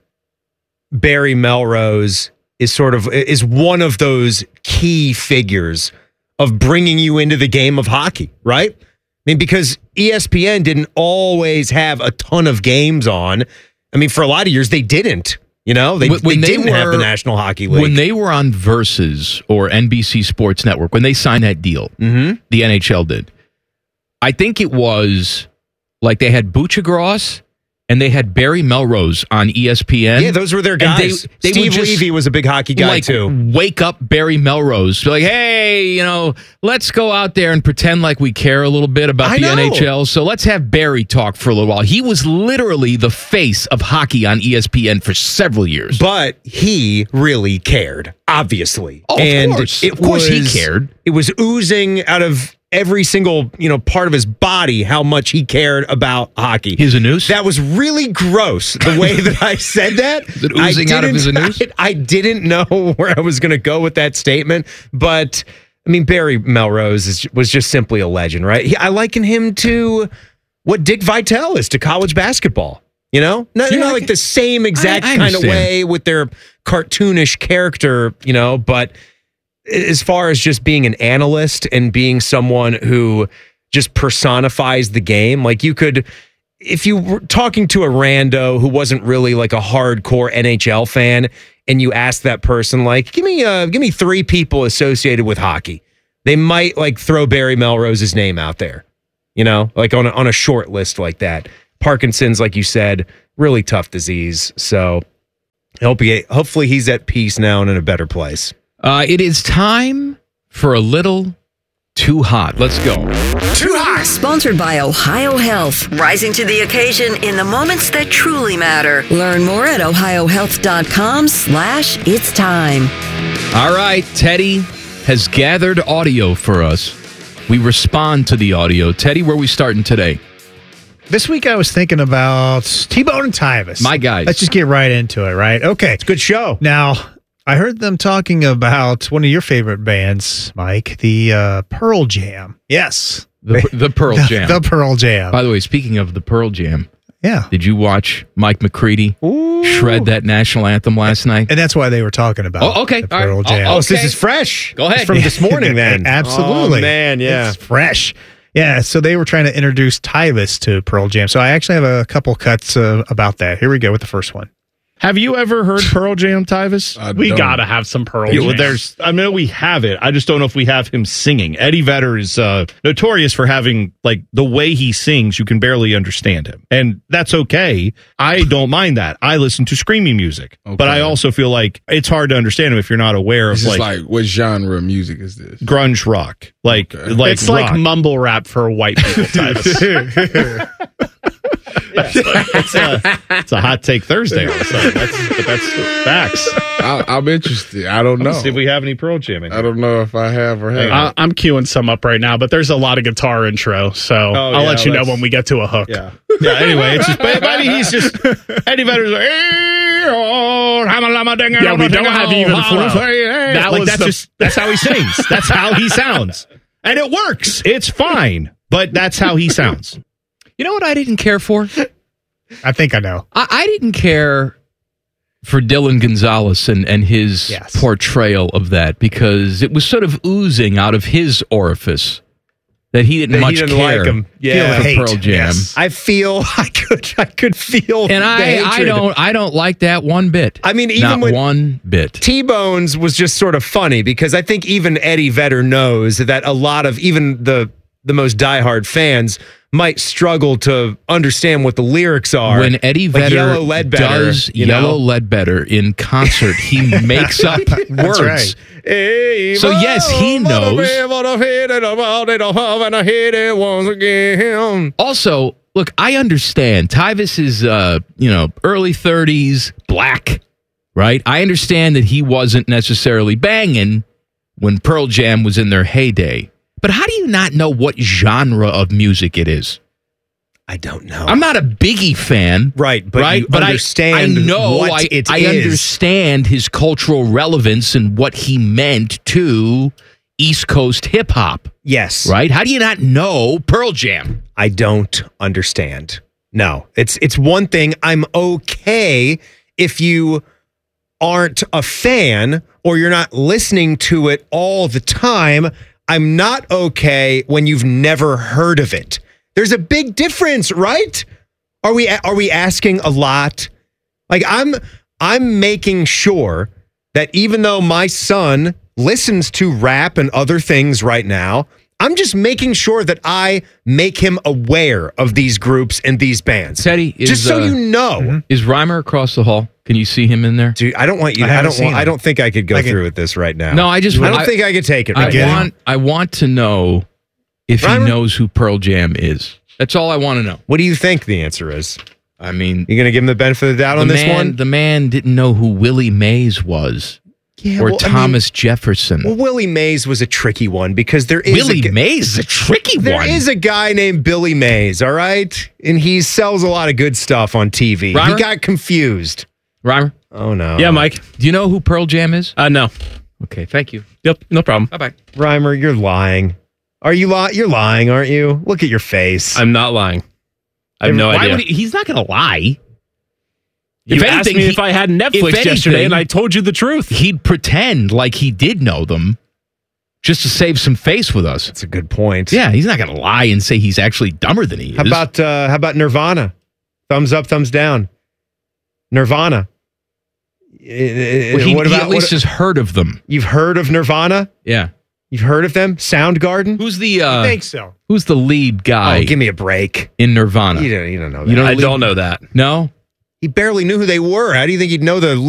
Speaker 10: Barry Melrose is sort of is one of those key figures of bringing you into the game of hockey, right? I mean, because E S P N didn't always have a ton of games on. I mean, for a lot of years, they didn't. You know, they,
Speaker 11: when
Speaker 10: they didn't
Speaker 11: were,
Speaker 10: have the National Hockey League.
Speaker 11: When they were on Versus or N B C Sports Network, when they signed that deal,
Speaker 10: mm-hmm.
Speaker 11: the N H L did. I think it was like they had Buchagros and they had Barry Melrose on E S P N.
Speaker 10: Yeah, those were their guys.
Speaker 11: They, they
Speaker 10: Steve
Speaker 11: just,
Speaker 10: Levy was a big hockey guy,
Speaker 11: like,
Speaker 10: too.
Speaker 11: Wake up Barry Melrose. Be like, hey, you know, let's go out there and pretend like we care a little bit about
Speaker 10: I
Speaker 11: the
Speaker 10: know.
Speaker 11: N H L. So let's have Barry talk for a little while. He was literally the face of hockey on E S P N for several years.
Speaker 10: But he really cared, obviously.
Speaker 11: Oh,
Speaker 10: and
Speaker 11: of course.
Speaker 10: It
Speaker 11: of course
Speaker 10: was,
Speaker 11: he cared.
Speaker 10: It was oozing out of every single, you know, part of his body how much he cared about hockey.
Speaker 11: His anus?
Speaker 10: That was really gross, the way that I said that.
Speaker 11: Is it oozing
Speaker 10: I
Speaker 11: out of his anus?
Speaker 10: I, I didn't know where I was going to go with that statement, but I mean, Barry Melrose is, was just simply a legend, right? He, I liken him to what Dick Vitale is to college basketball. You know, not,
Speaker 11: Yeah,
Speaker 10: not
Speaker 11: I
Speaker 10: like
Speaker 11: can-
Speaker 10: the same exact
Speaker 11: I- I
Speaker 10: kind of
Speaker 11: understand.
Speaker 10: way with their cartoonish character, you know, but as far as just being an analyst and being someone who just personifies the game, like you could, if you were talking to a rando who wasn't really like a hardcore N H L fan, and you ask that person, like, give me, uh, give me three people associated with hockey, they might like throw Barry Melrose's name out there, you know, like on a, on a short list like that. Parkinson's, like you said, really tough disease. So hope he, hopefully he's at peace now and in a better place.
Speaker 11: Uh, it is time for a little too hot. Let's go.
Speaker 2: Too hot. Sponsored by Ohio Health. Rising to the occasion in the moments that truly matter. Learn more at ohiohealth.com slash it's time.
Speaker 11: All right, Teddy has gathered audio for us. We respond to the audio. Teddy, where are we starting today?
Speaker 1: This week I was thinking about T-Bone and Tyvis.
Speaker 11: My guys.
Speaker 1: Let's just get right into it, right? Okay.
Speaker 10: It's a good show.
Speaker 1: Now, I heard them talking about one of your favorite bands, Mike, the uh, Pearl Jam. Yes.
Speaker 11: The, the Pearl
Speaker 1: The-
Speaker 11: Jam.
Speaker 1: the Pearl Jam.
Speaker 11: By the way, speaking of the Pearl Jam,
Speaker 1: yeah,
Speaker 11: did you watch Mike McCready shred that national anthem last night?
Speaker 1: And that's why they were talking about
Speaker 11: Oh, okay.
Speaker 1: the
Speaker 11: All right.
Speaker 1: Pearl
Speaker 11: Oh,
Speaker 1: Jam.
Speaker 11: oh, so this
Speaker 10: is fresh.
Speaker 11: Go ahead.
Speaker 10: It's from this morning then.
Speaker 1: Absolutely.
Speaker 10: Oh, man, yeah.
Speaker 1: It's fresh. Yeah, so they were trying to introduce Tyvis to Pearl Jam. So I actually have a couple cuts uh, about that. Here we go with the first one.
Speaker 9: Have you ever heard Pearl Jam, Tyvis?
Speaker 8: I
Speaker 9: we
Speaker 8: don't.
Speaker 9: gotta have some Pearl
Speaker 8: Yeah,
Speaker 9: Jam.
Speaker 8: well,
Speaker 9: There's, I know we have it. I just don't know if we have him singing. Eddie Vedder is uh, notorious for having, like, the way he sings, you can barely understand him. And that's okay. I don't mind that. I listen to screaming music. But I also feel like it's hard to understand him if you're not aware of,
Speaker 8: It's just
Speaker 9: like,
Speaker 8: like, what genre of music is this?
Speaker 9: grunge rock. Like, like
Speaker 8: It's like
Speaker 9: rock.
Speaker 8: mumble
Speaker 9: rap for white people, Tyvis. it's, a, it's a hot take Thursday. all of a sudden. That's, but that's facts.
Speaker 8: I, I'm interested. I don't know.
Speaker 9: Let's see if we have any Pearl Jam in
Speaker 8: I don't know if I have or have.
Speaker 12: I, I'm queuing some up right now, but there's a lot of guitar intro, so I'll
Speaker 9: yeah,
Speaker 12: let you know
Speaker 9: let's-
Speaker 12: when we get to a hook.
Speaker 9: Yeah. Yeah, anyway, it's just, but, but he's just, Eddie Vedder's like, "Hey, oh,
Speaker 12: Yeah, we don't have even flow.
Speaker 9: That
Speaker 12: That
Speaker 9: like,
Speaker 12: was
Speaker 9: that's
Speaker 12: the-
Speaker 9: just, that's how he sings. That's how he sounds. And it works. It's fine. But that's how he sounds.
Speaker 11: You know what I didn't care for?
Speaker 1: I think I know.
Speaker 11: I, I didn't care for Dylan Gonzalez and, and his
Speaker 1: Yes.
Speaker 11: portrayal of that because it was sort of oozing out of his orifice that he didn't
Speaker 10: That he
Speaker 11: much
Speaker 10: didn't
Speaker 11: care
Speaker 10: like him. Yeah.
Speaker 11: for
Speaker 10: Feel hate.
Speaker 11: Pearl Jam.
Speaker 10: Yes. I feel I could I could feel
Speaker 11: And
Speaker 10: the
Speaker 11: I, I
Speaker 10: hatred.
Speaker 11: don't I don't like that one bit.
Speaker 10: I mean, even
Speaker 11: Not
Speaker 10: when
Speaker 11: one bit.
Speaker 10: T-Bones was just sort of funny because I think even Eddie Vedder knows that a lot of even the the most diehard fans might struggle to understand what the lyrics are.
Speaker 11: When Eddie
Speaker 10: Like
Speaker 11: Vedder
Speaker 10: Yellow Ledbetter,
Speaker 11: does
Speaker 10: you know?
Speaker 11: Yellow Ledbetter in concert, he makes up words.
Speaker 10: right.
Speaker 11: So yes, he knows. Also, look, I understand. Tyvis is, uh, you know, early thirties, black, right? I understand that he wasn't necessarily banging when Pearl Jam was in their heyday. But how do you not know what genre of music it is?
Speaker 10: I don't know.
Speaker 11: I'm not a Biggie fan.
Speaker 10: Right, but
Speaker 11: right?
Speaker 10: you
Speaker 11: but I-
Speaker 10: understand
Speaker 11: I, know
Speaker 10: what
Speaker 11: I,
Speaker 10: it
Speaker 11: I
Speaker 10: is.
Speaker 11: understand his cultural relevance and what he meant to East Coast hip hop.
Speaker 10: Yes.
Speaker 11: Right? How do you not know Pearl Jam?
Speaker 10: I don't understand. No, it's it's one thing. I'm okay if you aren't a fan or you're not listening to it all the time. I'm not okay when you've never heard of it. There's a big difference, right? Are we are we asking a lot? Like I'm I'm making sure that even though my son listens to rap and other things right now, I'm just making sure that I make him aware of these groups and these bands.
Speaker 11: Teddy, is,
Speaker 10: just so
Speaker 11: uh,
Speaker 10: you know.
Speaker 11: Is Reimer across the hall? Can you see him in there?
Speaker 10: Dude, I don't want you.
Speaker 11: I
Speaker 10: I,
Speaker 11: haven't
Speaker 10: don't.
Speaker 11: seen
Speaker 10: Want, I
Speaker 11: him.
Speaker 10: don't think I could go
Speaker 11: I can-
Speaker 10: through with this right now.
Speaker 11: No, I just
Speaker 10: I don't
Speaker 11: I-
Speaker 10: think I could take it.
Speaker 11: I
Speaker 10: Right now.
Speaker 11: want I want to know if he
Speaker 10: Reimer?
Speaker 11: knows who Pearl Jam is. That's all I want to know.
Speaker 10: What do you think the answer is?
Speaker 11: I mean,
Speaker 10: you going to give him the benefit of the doubt
Speaker 11: the
Speaker 10: on this
Speaker 11: man,
Speaker 10: one?
Speaker 11: The man didn't know who Willie Mays was.
Speaker 10: Yeah,
Speaker 11: or
Speaker 10: well, I mean-
Speaker 11: Thomas Jefferson?
Speaker 10: Well, Willie Mays was a tricky one because there is
Speaker 11: Willie
Speaker 10: a, g-
Speaker 11: Mays is a tricky
Speaker 10: There
Speaker 11: one.
Speaker 10: is a guy named Billy Mays, all right? And he sells a lot of good stuff on T V.
Speaker 11: Reimer?
Speaker 10: He got confused.
Speaker 11: Reimer?
Speaker 10: Oh, no.
Speaker 5: Yeah, Mike.
Speaker 11: Do you know who Pearl Jam is?
Speaker 5: Uh, no.
Speaker 11: Okay, thank you.
Speaker 5: Yep, no problem.
Speaker 11: Bye-bye.
Speaker 10: Reimer, you're lying. Are you lying? You're lying, aren't you? Look at your face.
Speaker 5: I'm not lying. I have no
Speaker 11: Why
Speaker 5: idea.
Speaker 11: would he, he's not going to lie.
Speaker 5: You
Speaker 11: If
Speaker 5: asked
Speaker 11: anything,
Speaker 5: me
Speaker 11: he-
Speaker 5: if I had Netflix
Speaker 11: if anything,
Speaker 5: yesterday, and I told you the truth.
Speaker 11: He'd pretend like he did know them just to save some face with us.
Speaker 10: That's a good point.
Speaker 11: Yeah, he's not going to lie and say he's actually dumber than he is.
Speaker 10: How about uh, how about Nirvana? Thumbs up, thumbs down. Nirvana. Uh,
Speaker 11: Well, he,
Speaker 10: what
Speaker 11: he
Speaker 10: about
Speaker 11: at least
Speaker 10: what-
Speaker 11: has heard of them.
Speaker 10: You've heard of Nirvana?
Speaker 11: Yeah.
Speaker 10: You've heard of them? Soundgarden?
Speaker 11: Who's the uh,
Speaker 1: I think so.
Speaker 11: Who's the lead guy
Speaker 10: Oh, give me a break.
Speaker 11: in Nirvana?
Speaker 10: You don't, you don't know that.
Speaker 11: You don't
Speaker 5: I
Speaker 11: lead-
Speaker 5: don't know that.
Speaker 11: No.
Speaker 10: He barely knew who they were. How do you think he'd know the